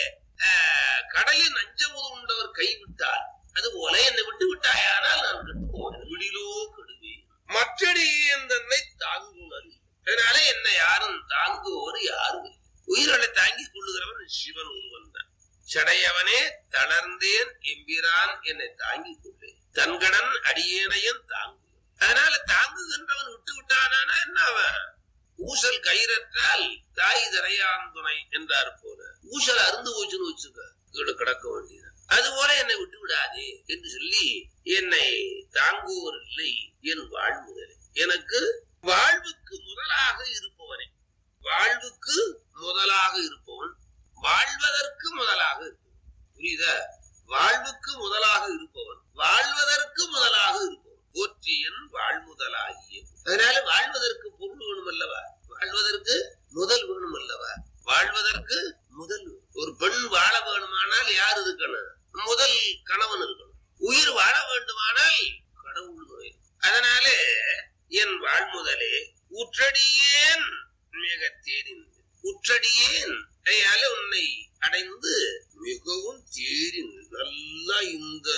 கடலின் அஞ்சமுது உண்டவர் கைவிட்டால் அது போல என்னை விட்டு விட்டாயானால் நான் கெட்டு போவேன். விடிலோ கெடுவேன் மற்றடி தன்னை தாங்குனர். அதனால என்னை யாரும் தாங்குவோர் யாரும் இல்லை. உயிர்களை தாங்கிக் கொள்ளுகிறவன் சிவன் ஒருவன் தான். சடையவனே தளர்ந்தேன் எம்பிரான் என்னை தாங்கிக் கொள்ளேன், தன்கடன் அடியேனையும் தாங்கு. அதனால தாங்குகின்றவன் விட்டு விட்டானா என்ன அவன் ஊசல் கயிறற்றால் தாய் தரையான் துணை என்றார் போல ஊசல் அருந்து போச்சுன்னு வச்சுக்க கிடக்க வேண்டியது. அது போல என்னை விட்டு விடாதே என்று சொல்லி என்னை தாங்குவோர் இல்லை என் வாழ்முதலே. எனக்கு வாழ்வுக்கு முதலாக இருப்பவனே, வாழ்வுக்கு முதலாக இருப்பவன், வாழ்வதற்கு முதலாக இருப்பவன். புரியுதா? வாழ்வுக்கு முதலாக இருப்பவன், வாழ்வதற்கு முதலாக இருப்பவன். போற்றியன் வாழ்முதலாகிய. அதனால வாழ்வதற்கு பொருள் வேணும் அல்லவா, வாழ்வதற்கு முதல் வேணும் அல்லவா, வாழ்வதற்கு முதல். ஒரு பெண் வாழ வேணுமானால் யார் இருக்கணும்? முதல் கணவன் இருக்கணும். உயிர் வாழ வேண்டுமானால் கடவுள் துணை. அதனாலே என் வாழ்முதலே உற்றடியேன் மிக தேறின், உற்றடியேன் கையால உன்னை அடைந்து மிகவும் தேறின். நல்லா இந்த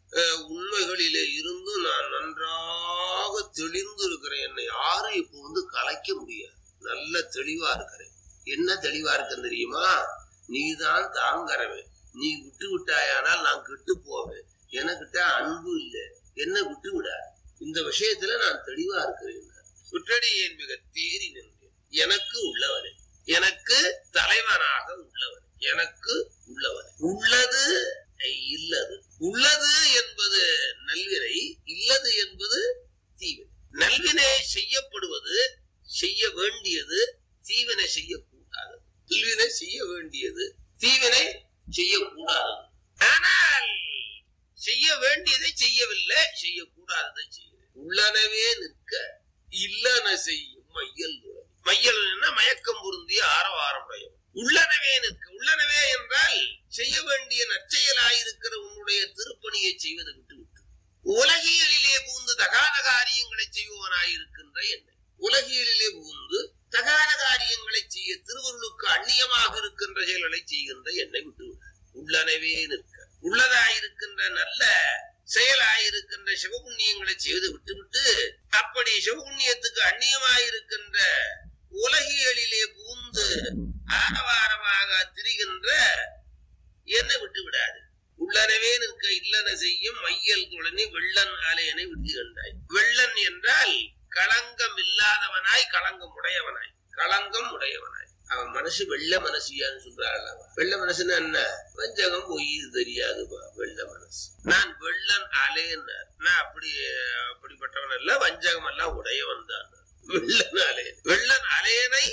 உண்மைகளிலே இருந்து நான் நன்றாக தெளிந்து இருக்கிறேன். என்னை யாரும் இப்ப வந்து கலைக்க முடியாது. நல்ல தெளிவா இருக்கிறேன். என்ன தெளிவா இருக்கேன் தெரியுமா? நீதான் தாங்கறவன். நீ விட்டு விட்டாயானால் நான் கெட்டு போவேன். எனக்கிட்ட அன்பு இல்லை, என்ன விட்டு விடாது. இந்த விஷயத்துல நான் தெளிவா இருக்கிறேன். சுற்றடியேன் மிக தேறி நின்றேன். எனக்கு உள்ளவனே, எனக்கு தலைவனாக உள்ளவன், எனக்கு உள்ளவன். உள்ளது இல்லது. உள்ளது என்பது நல்வினை, இல்லது என்பது தீவினை. நல்வினை செய்யப்படுவது, செய்ய வேண்டியது, தீவினை செய்யக்கூடாது. நல்வினை செய்ய வேண்டியது, தீவினை செய்யக்கூடாது. ஆனால் செய்ய வேண்டியதை செய்யவில்லை, செய்யக்கூடாததை செய்ய. உள்ளனவே நிற்க இல்லன செய்யும் மையல். மையல் மயக்கம் பொருந்திய ஆரவாரமுடையவன். உள்ளனவே நிற்க, உள்ளனவே என்றால் செய்ய வேண்டிய நற்செயலாயிருக்கிற உன்னுடைய திருப்பணியை செய்வதை விட்டு விட்டு உலகியலிலே புகுந்து தகாத காரியங்களை செய்வனாயிருக்கின்ற என்னை, உலகியலிலே புகுந்து தகாத காரியங்களை செய்ய திருவருளுக்கு அந்நியமாக இருக்கின்ற செயல்களை செய்கின்ற என்னை விட்டு உள்ளனவே நிற்க, உள்ளதாயிருக்கின்ற நல்ல செயலாயிருக்கின்ற சிவபுண்ணியங்களை செய்து விட்டுவிட்டு அப்படி சிவபுண்ணியத்துக்கு அந்நியமாயிருக்கின்ற உலகியலிலே புகுந்து ஆரவாரமாக திரிகின்ற என்னை விட்டு விடாது. உள்ளனவே நிற்க இல்லன செய்யும் மையல் துளனி வெள்ளன் ஆலையனை விட்டு கண்டாய். வெள்ளன் என்றால் களங்கம் இல்லாதவனாய், களங்கம் உடையவனாய், களங்கம் உடையவனாய். அவன் மனசு வெள்ள மனசியான்னு சொல்றாள். வெள்ள மனசுன்னு என்ன? வஞ்சகம் பொய் தெரியாதுப்பா வெள்ள மனசு. நான் வெள்ளன் அலையன்னார். நான் அப்படி அப்படிப்பட்டவன் அல்ல, வஞ்சகம் எல்லாம் உடையவன் தான். வெள்ளன் அலையன், வெள்ளன் அலையனை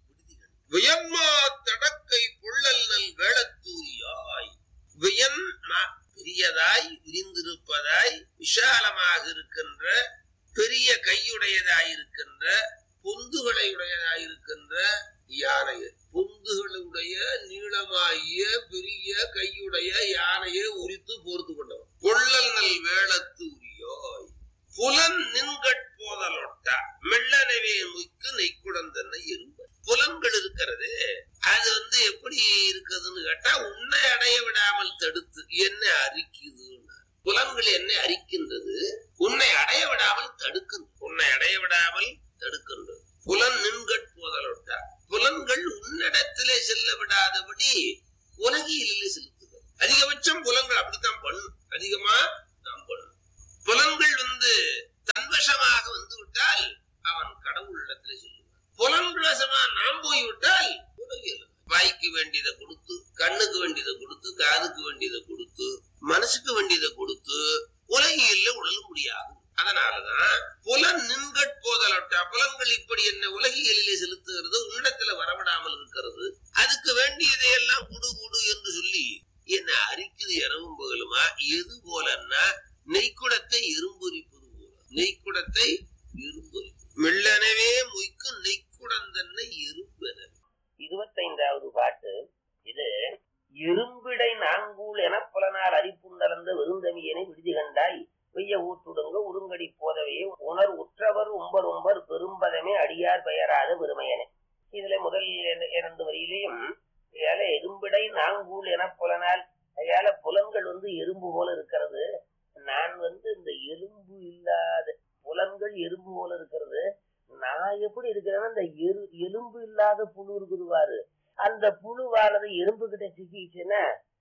வியன்மா தடக்கை பொள்ளல் நல் வேளத்தூரியாய். வியன் பெரியதாய், விரிந்திருப்பதாய், விஷாலமாக இருக்கின்ற, பெரிய கையுடையதாய் இருக்கின்ற, பொந்துகளை உடையதாயிருக்கின்ற யானையை, பொந்துகளுடைய நீளமாகிய பெரிய கையுடைய யானையை உரித்து போர்த்து கொண்டவன். பொள்ளல் நல் வேளத்து உரியோய். புலன் நின்கட்போதலொட்டா மெல்லனவே நோய்க்கு நெய்க்குடந்தன்னை எறும்ப. புலன்கள் இருக்கிறது, அது வந்து எப்படி இருக்குதுன்னு கேட்டா உன்னை அடைய விடாமல் தடுத்து என்னை அரிக்குது. புலன்கள் என்னை அரிக்கின்றது, உன்னை அடைய விடாமல் தடுக்கின்றது, உன்னை அடைய விடாமல் தடுக்கின்றது. புலன் நின்கட்போதலொட்டா, புலன்கள் உன்னிடத்திலே செல்ல விடாதபடி உலகியலிலே செலுத்துகிறது. அதிகபட்சம் புலன்கள் அப்படித்தான் பண்ணும், அதிகமா நாம் பண்ணும். புலன்கள் வந்து தன்வசமாக வந்து விட்டால் அவன் கடவுளிடத்திலே செல்லுவான். புலன்கள் வசமா நாம் போய்விட்டால் உலகியல். வாய்க்கு வேண்டியதை கொடுத்து, கண்ணுக்கு வேண்டியதை கொடுத்து, காதுக்கு வேண்டியதை கொடுத்து, மனசுக்கு வேண்டியதை கொடுத்து உலகியல்ல உழல முடியாது. அதனாலதான் புலன் நின்கட்போதலொட்டா, புலன்கள் இப்படி என்ன உலகியலிலே செலுத்துகிறது, உன்னிடத்துல வரவிடாமல் இருக்கிறது. அதுக்கு வேண்டியதையெல்லாம் குடு குடு என்று சொல்லி என்ன அரிக்குது இரவும் பகலுமா. எது போலன்னா நெய்க்குடத்தை எறும்பொறிப்பது போல, நெய்க்குடத்தை எறும்பொறிப்பது. மெல்லனவே மொய்க்கு நெய்க்குடந்தன்னை எறும்பென. இருபத்தைந்தாவது பாட்டு இது. எறும்பிடை நான்கூல் என புலனால் அரிப்புண்டலந்த வெறுந்தமியனை விடுதி கண்டாய். வெய்ய ஊற்றுடுங்க உருங்கடி போதவையே உணர் உற்றவர் உம்பர் உம்பர் பெரும்பதமே அடியார் பெயராத பெருமையனே. இதுல முதல் இரண்டு வரியிலையும் எறும்பிடை நான்கூல் என புலனால், அதால புலன்கள் வந்து எறும்பு போல இருக்கிறது. நான் வந்து இந்த எறும்பு இல்லாத புலன்கள் எறும்பு போல இருக்கிறது. நான் எப்படி இருக்கிறேன்னா இந்த எரு எலும்பு இல்லாத புழு இருக்குதுவாரு, அந்த புழுவானது எறும்பு கிட்ட சிக்கிச்சுன்னா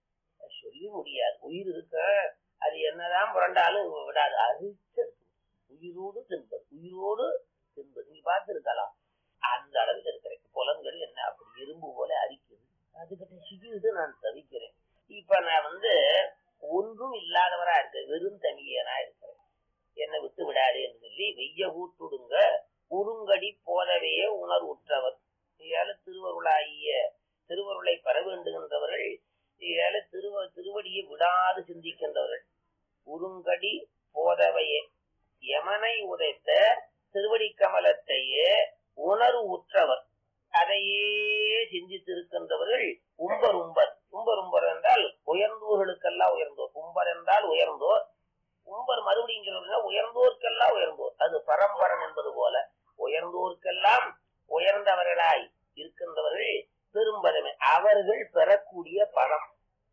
சொல்லி முடியாது. உயிர் இருக்க அது என்னதான் புரண்டாலும் விடாது, அரிச்சு உயிரோடு தின்பது, உயிரோடு தின்பது. நீங்க பார்த்து இருக்கலாம். அந்த அளவில் இருக்கிறேன். புலன்கள் என்ன அப்படி இரும்பு போல அரிக்குது, அதுக்கிட்ட சிக்கிட்டு நான் தவிக்கிறேன். இப்ப நான் வந்து ஒன்றும் இல்லாதவரா இருக்கேன், வெறும் தனியனா இருக்கிறேன். என்னை விட்டு விடாது என்று சொல்லி வெய்ய ஊட்டுடுங்க உருங்கடி போதவே உணர்வுற்றவர். ஏழ திருவருளாகிய திருவருளை பெற வேண்டுகின்றவர்கள், ஏழ திருவ திருவடியை விடாது சிந்திக்கின்றவர்கள். உருங்கடி போதவையே யமனை உதைத்த திருவடி கமலத்தையே உணர்வு உற்றவர், அதையே சிந்தித்திருக்கின்றவர்கள். உம்பர் உம்பர் உம்பர் உம்பர் என்றால் உயர்ந்தோர்களுக்கெல்லாம் உயர்ந்தோர். உம்பர் என்றால் உயர்ந்தோர். உம்பர் மறுபடியும் உயர்ந்தோர்க்கெல்லாம் உயர்ந்தோர். அது பரம்பரன் என்பது போல உயர்ந்தோர்க்கெல்லாம் உயர்ந்தவர்களாய் இருக்கின்றவர்கள் பெரும்பதமே. அவர்கள் பெறக்கூடிய பதம்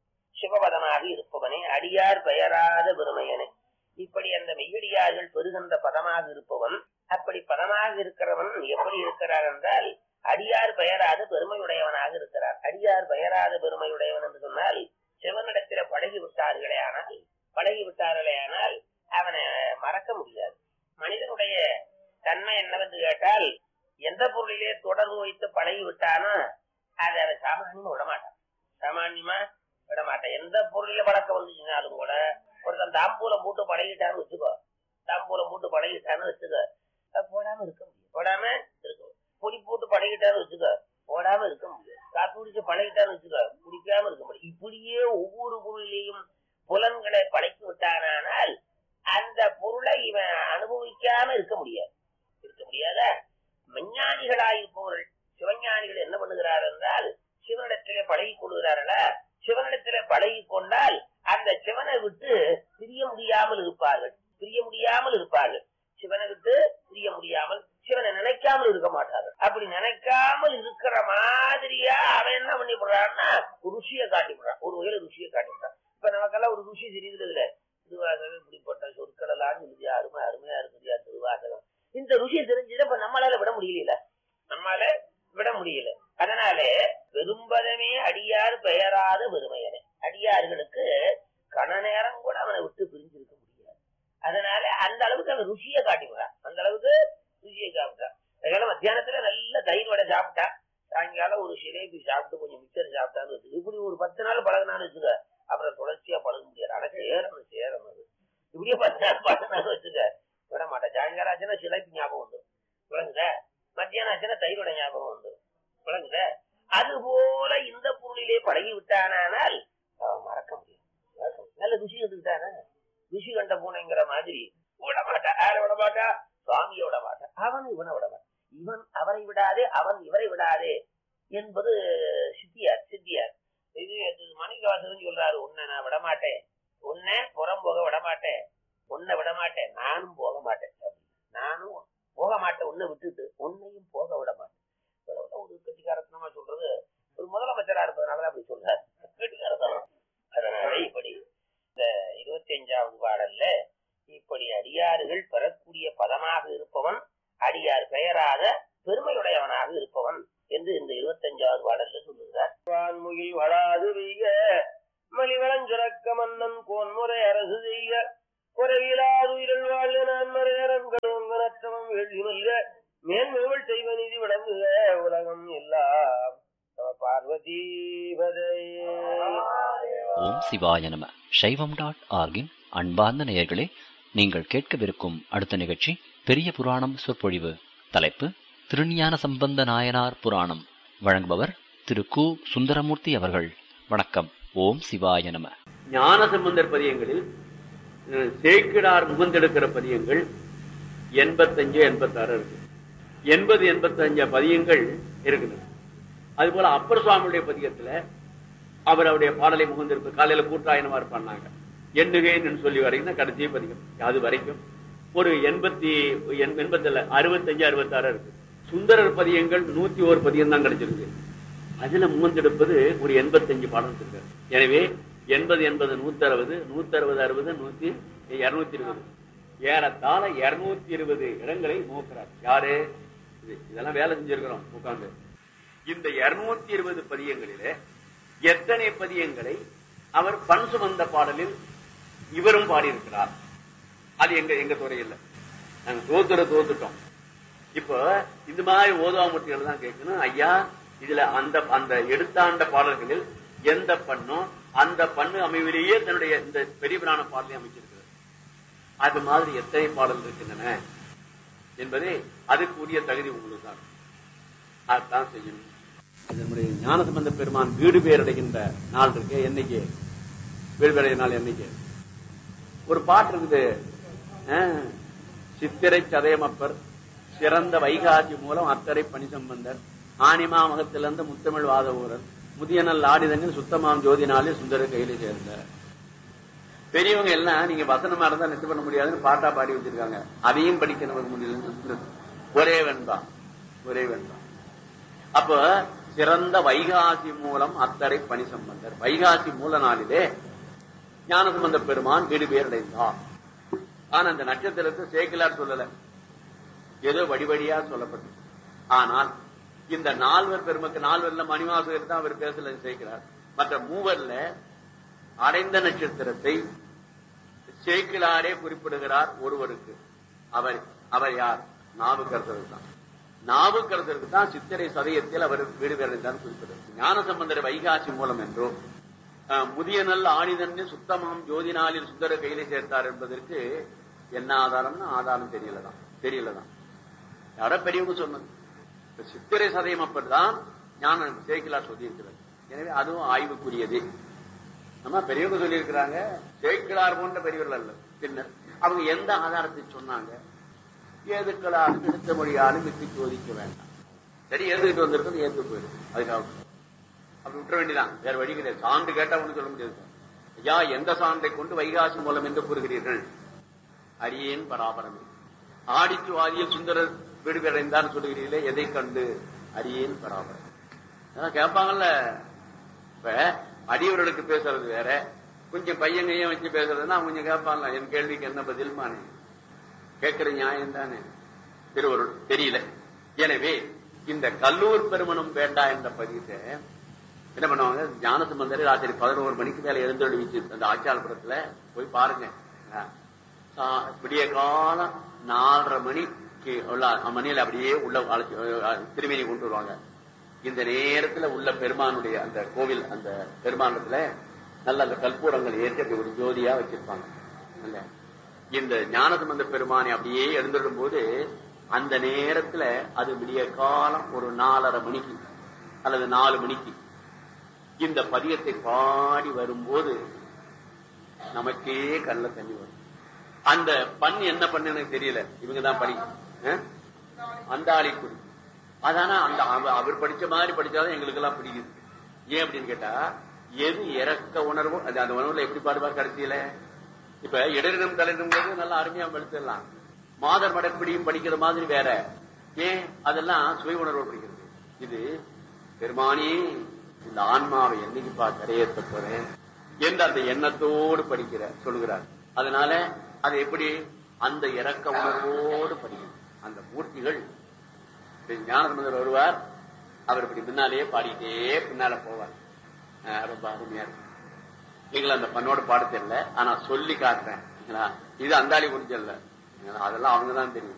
சிவபதமாக இருப்பவனே அடியார் பெயராத பெருமையனே. இப்படி அந்த மெய்யடியார்கள் பெறுகின்ற பதமாக இருப்பவன், அப்படி பதமாக இருக்கிறவன் எப்படி இருக்கிறார் என்றால் அடியார் பெயராத பெருமையுடையவனாக இருக்கிறார். அடியார் பெயராத பெருமையுடையவன் என்று சொன்னால் சிவனிடத்தில பழகி விட்டார்களே ஆனால் பழகி விட்டார்களே ஆனால் அவனை மறக்க முடியாது. மனிதனுடைய தன்மை என்னவென்று கேட்டால், எந்த பொருளிலே தொடர்பு வைத்து பழகி விட்டானோ அதை அவன் சாமானியமா விடமாட்டான். சாமானியமா விடமாட்டான். எந்த பொருளில பழக்கம் வந்துச்சுனாலும் கூட, ஒருத்தன் தாம்பூலம் போட்டு பழகிட்டான்னு வச்சுக்கோ, தாம்பூலம் போட்டு பழகிட்டான்னு வச்சுக்கோ, போடாம இருக்க முடியும். போடாம இருக்கும். பொடி போட்டு பழகிட்டான்னு வச்சுக்கோ, போடாம இருக்க முடியும். காப்பி குடிச்சு பழகிட்டான்னு வச்சுக்கோ, குடிக்காம இருக்க முடியும். இப்படியே ஒவ்வொரு பொருளிலேயும் புலன்களை பழக்கி விட்டானால் அந்த பொருளை இவன் அனுபவிக்காம இருக்க முடியாது. இருக்க முடியாத விஞ்ஞானிகளாயிருப்பவர்கள், சிவஞானிகள் என்ன பண்ணுகிறார் என்றால் சிவனிடத்திலே பழகி கொள்கிறார்களா, சிவனிடத்திலே பழகி கொண்டால் அந்த சிவனை விட்டு பிரிய முடியாமல் இருப்பார்கள். பிரிய முடியாமல் இருப்பார்கள். சிவனை விட்டு பிரிய முடியாமல், சிவனை நினைக்காமல் இருக்க மாட்டார்கள். அப்படி நினைக்காமல் இருக்கிற மாதிரியா அவன் என்ன பண்ணி போடுறான்னா ருசியை காட்டி போடுறான். ஒரு வகையில ருசியை காட்டி போடுறான். இப்ப நமக்கெல்லாம் ஒரு ருசி தெரியுது இல்ல, திருவாசகம் இப்படிப்பட்ட சொற்களெல்லாம் இல்லையா, அருமை அருமையா இருக்குதியா திருவாசகம். இந்த ருசியை தெரிஞ்சுதான் இப்ப நம்மளால விட முடியல, நம்மளால விட முடியல. அதனால பெரும்பதமே அடியார் பெயராத பெருமையனே. அடியார்களுக்கு கன நேரம் கூட அவனை விட்டு பிரிஞ்சிருக்க முடியாது. அதனால அந்த அளவுக்கு அவன் ருசியை காட்டிவிடான். அந்த அளவுக்கு ருசியை காமிட்டான். அதனால மத்தியானத்துல நல்ல தயிர் வடை சாப்பிட்டா, சாயங்காலம் ஒரு சிலேபி சாப்பிட்டு கொஞ்சம் மிக்சர் சாப்பிட்டான்னு வச்சு, இப்படி ஒரு பத்து நாள் பழகினான்னு வச்சுக்க, அப்புறம் தொடர்ச்சியா பழக முடியாது. ஆனா சேரணும் சேரணும் அது இப்படியே பத்து நாள் பழகினாலும் வச்சுக்க விட மாட்டேன். சாயங்காலம் ஆச்சுன்னா சிலேபி ஞாபகம் வந்துடும், விளங்குத. மத்தியானம் ஆச்சுன்னா தயிரோட ஞாபகம் வந்துடும், விளங்குத. அது போல இந்த பொருளிலே பழகி விட்டானால் மறக்க முடியும். நல்ல ருசி எடுத்துக்கிட்டான, ருசி கண்ட பூனைங்கிற மாதிரி விட மாட்டா. யார விட மாட்டா? சுவாமியை விட மாட்டா. அவன் இவனை விட மாட்டான். இவன் அவரை விடாதே, அவன் இவரை விடாதே என்பது சித்தியார். சித்தியார் இது மணிவாசகன் சொல்றாரு, உன்னை நான் விடமாட்டேன், உன்னை புறம் போக விடமாட்டேன், உன்னை விடமாட்டேன், நானும் போக மாட்டேன். நானும் போக மாட்டேன், உன்னை விட்டுட்டு உன்னையும் போக விட மாட்டேன். ஒரு கட்டிக்காரத்தனமா சொல்றது, ஒரு முதலமைச்சரா இருப்பதனாலதான் அப்படி சொல்றாரு, கட்டிக்காரத்தனம். அதனால இப்படி இந்த இருபத்தி அஞ்சாவது பாடல்ல இப்படி அடியார்கள் பெறக்கூடிய பதமாக இருப்பவன் அடியார் பெயராத பெருமையுடையவனாக இருப்பவன் என்று இந்த இருபத்தி அஞ்சாவது பாடல்ல சொல்லுகிறார். வான்முகில் வளாது வெய்க மலிவளஞ்சுரக்க மன்னன் கோன்முறை அரசு செய்ய குறைவிலாது உயிரல் வாழ்வு நான் மறையரங்கனற்றவம் வெள்ளி மல்க மேன்மைகள் செய்வ நீதி விளங்குக உலகம் எல்லாம் பார்வதி. ஓம் சிவாய நம. சைவம் டாட் ஆர்கின் அன்பார்ந்த நேயர்களே, நீங்கள் கேட்கவிருக்கும் அடுத்த நிகழ்ச்சி பெரிய புராணம் சொற்பொழிவு. தலைப்பு திருஞான சம்பந்த நாயனார் புராணம். வழங்குபவர் திரு கு சுந்தரமூர்த்தி அவர்கள். வணக்கம். ஓம் சிவாய நம. ஞான சம்பந்தர் பதியங்களில் சேக்கிடார் முகந்தெடுக்கிற பதியங்கள் எண்பத்தஞ்சு எண்பத்தாறு இருக்கு. எண்பது எண்பத்தி அஞ்சு பதியங்கள் இருக்குது. அதுபோல அப்பர் சுவாமியுடைய பதியத்துல அவர் அவருடைய பாடலை முகந்திருப்பு காலையில கூட்டாயனமா இருப்பாங்க. எண்ணுகைன்னு சொல்லி வரைக்கும் கடைசி பதிகம். அது வரைக்கும் ஒரு எண்பத்தி எண்பத்துல அறுபத்தஞ்சு அறுபத்தாறு இருக்கு. சுந்தரர் பதியங்கள் நூத்தி ஒரு பதியம் தான் கிடைச்சிருக்கு. அதுல முகந்தெடுப்பது ஒரு எண்பத்தஞ்சு பாடம் இருக்கு. எனவே எண்பது எண்பது நூத்தி அறுபது நூத்தி அறுபது அறுபது நூத்தி இருநூத்தி இருபது ஏறத்தாழ இருநூத்தி இருபது இடங்களை நோக்கிறார். யாரு? இதெல்லாம் வேலை செஞ்சிருக்கிறோம் உட்கார்ந்து. இந்த இருநூத்தி இருபது பதியங்களிலே எத்தனை பதியங்களை அவர் பண் சுமந்த பாடலில் இவரும் பாடியிருக்கிறார். அது எங்க எங்க துறையில் நாங்க தோத்துற தோத்துட்டோம். இப்போ இந்த மாதிரி ஓதுவாமூர்த்திகள் தான் கேட்கணும். ஐயா இதுல அந்த அந்த எடுத்தாண்ட பாடல்களில் எந்த பண்ணும் அந்த பண்ணு அமைவிலேயே தன்னுடைய இந்த பெரிய புராண பாடலை அமைச்சிருக்கிறது. அது மாதிரி எத்தனை பாடல் இருக்கின்றன என்பதை அதுக்குரிய தகுதி உங்களுக்கு தான். அதுதான் செய்யணும். இதனுடைய ஞானசம்பந்த பெருமான் வீடு பேர் அடைகின்ற நாள் இருக்கு. என்னைக்கு வீடு பேர் நாள்? என்னைக்கு ஒரு பாட்டு இருக்குது, சித்திரை சதயமப்பர் சிறந்த வைகாசி மூலம் அத்தரை பணிசம்பந்தர் ஆனிமா மகத்திலிருந்து முத்தமிழ் வாத ஊரர் முதிய நல் ஆடிதனில் சுத்தமாம் ஜோதி நாளில் சுந்தர கையில சேர்ந்த பெரியவங்க எல்லாம் நீங்க வசனமா இருந்தா நெட்டு பண்ண முடியாதுன்னு பாட்டா பாடி வச்சிருக்காங்க. அதையும் படிக்கணும் முடியல. ஒரே வெண்பா ஒரே வெண்பா. அப்ப சிறந்த வைகாசி மூலம் அத்தரை பணி சம்பந்தர், வைகாசி மூல நாளிலே ஞானசம்பந்த பெருமான் வீடு பேர் அடைந்தார். ஆனா அந்த நட்சத்திரத்தை சேக்கிலார் சொல்லல, ஏதோ வடிவடியா சொல்லப்பட்டது. ஆனால் இந்த நால்வர் பெருமக்கு, நால்வர்ல மணிவாசகர் தான் அவர் பேசல சேர்க்கிறார். மற்ற மூவர்ல அடைந்த நட்சத்திரத்தை சேக்கிலாரே குறிப்பிடுகிறார் ஒருவருக்கு. அவர் அவர் யார்? நாவுக்கரசர் தான். நாவுக்கரசருக்கு தான் சித்திரை சதயத்தில் அவர் வீடு பேரடைந்தார் குறிப்பிடுறார். ஞானசம்பந்தர் வைகாசி மூலம் என்றோ முதிய நல்ல ஆணிதன்னு சுத்தமாம் ஜோதி நாளில் சுந்தர கையில சேர்த்தார் என்பதற்கு என்ன ஆதாரம்னா ஆதாரம் தெரியலதான் தெரியலதான் யாரோ பெரியவங்க சொன்னது. சித்திரை சதயம் அப்படிதான் ஞான சேக்கிலார் சொல்லியிருக்கிறார். எனவே அதுவும் ஆய்வுக்குரியது. நம்ம பெரியவங்க சொல்லியிருக்கிறாங்க, சேக்கிலார் போன்ற பெரியவர்கள் அல்ல. பின்னர் அவங்க எந்த ஆதாரத்தை சொன்னாங்க? ஏதுக்களாலும் எடுத்த மொழியாலும் விட்டு சோதிக்க வேண்டாம். சரி, ஏதுக்கிட்டு வந்திருக்கிறது ஏத்து போயிடும். அதுக்காக அப்படி விட்டுற வேண்டியதான், வேற வழி கிடையாது. சான்று கேட்டா ஒண்ணு சொல்ல முடியாது. ஐயா எந்த சான்றை கொண்டு வைகாசி மூலம் என்று கூறுகிறீர்கள்? அரியேன் பராபரமே. ஆடிச்சு வாதியில் சுந்தரர் வீடு அடைந்தார் சொல்லுகிறீர்களே, எதை கண்டு? அரியேன் பராபரம். கேட்பாங்கல்ல. இப்ப அடியவர்களுக்கு பேசுறது வேற, கொஞ்சம் பையன் கையும் வச்சு பேசுறதுன்னா கொஞ்சம் கேட்பாங்கல்ல, என் கேள்விக்கு என்ன பதில் மானே கேட்கிற நியாயம் தானே? திருவருள் தெரியல. எனவே இந்த கல்லூர் பெருமணம் வேண்டா என்ற பதிவை என்ன பண்ணுவாங்க, ஞானசம்பந்தர் ராத்திரி பதினோரு மணிக்கு மேல எழுந்தொழிச்சு அந்த ஆட்சியாளபுரத்துல போய் பாருங்க. விடிய காலம் நாலரை மணிக்கு உள்ள மணியில அப்படியே உள்ள திருமேனி கொண்டு வருவாங்க. இந்த நேரத்துல உள்ள பெருமானுடைய அந்த கோவில், அந்த பெருமானத்துல நல்ல அந்த கற்பூரங்கள் ஏற்றி அப்படி ஒரு ஜோதியா வச்சிருப்பாங்க. இல்ல, இந்த ஞானசம்பந்த பெருமானை அப்படியே எழுந்துடும் போது அந்த நேரத்துல அது விடிய காலம் ஒரு நாலரை மணிக்கு அல்லது நாலு மணிக்கு இந்த பதியத்தை பாடி வரும்போது நமக்கே கண்ணில் தண்ணி வரும். அந்த பண் என்ன பண்ணு எனக்கு தெரியல, இவங்கதான் படி அந்தாளி குடி. அதானா அந்த அவர் படிச்ச மாதிரி படிச்சாதான் எங்களுக்கு எல்லாம் பிடிக்குது. ஏன் அப்படின்னு கேட்டா, எது இறக்க உணர்வோ அது அந்த உணர்வுல எப்படி பாடுவார் கடைசியில. இப்ப இடரிடம் தலையிடும் போது நல்லா அருமையா படிச்சிடலாம். மாதர் மடப்பிடியும் படிக்கிற மாதிரி வேற. ஏன்? அதெல்லாம் சுய உணர்வு படிக்கிறது. இது பெருமானி இந்த ஆன்மாவை என்னைக்குப்பா கரையேற்ற போறேன் என்று அந்த எண்ணத்தோடு படிக்கிற சொல்லுகிறார். அதனால அது எப்படி அந்த இறக்க உணர்வோடு படிக்கிறது. அந்த மூர்த்திகள் ஞானசம்பந்தர் வருவார், அவர் இப்படி பின்னாலேயே பாடிட்டே பின்னால போவார். ரொம்ப அருமையா இருக்கு. நீங்கள அந்த பண்ணோட பாட தெரியல, ஆனா சொல்லி காட்டுறேன். இது அந்தாளி குறிச்சல்ல, அதெல்லாம் அவங்கதான் தெரியும்.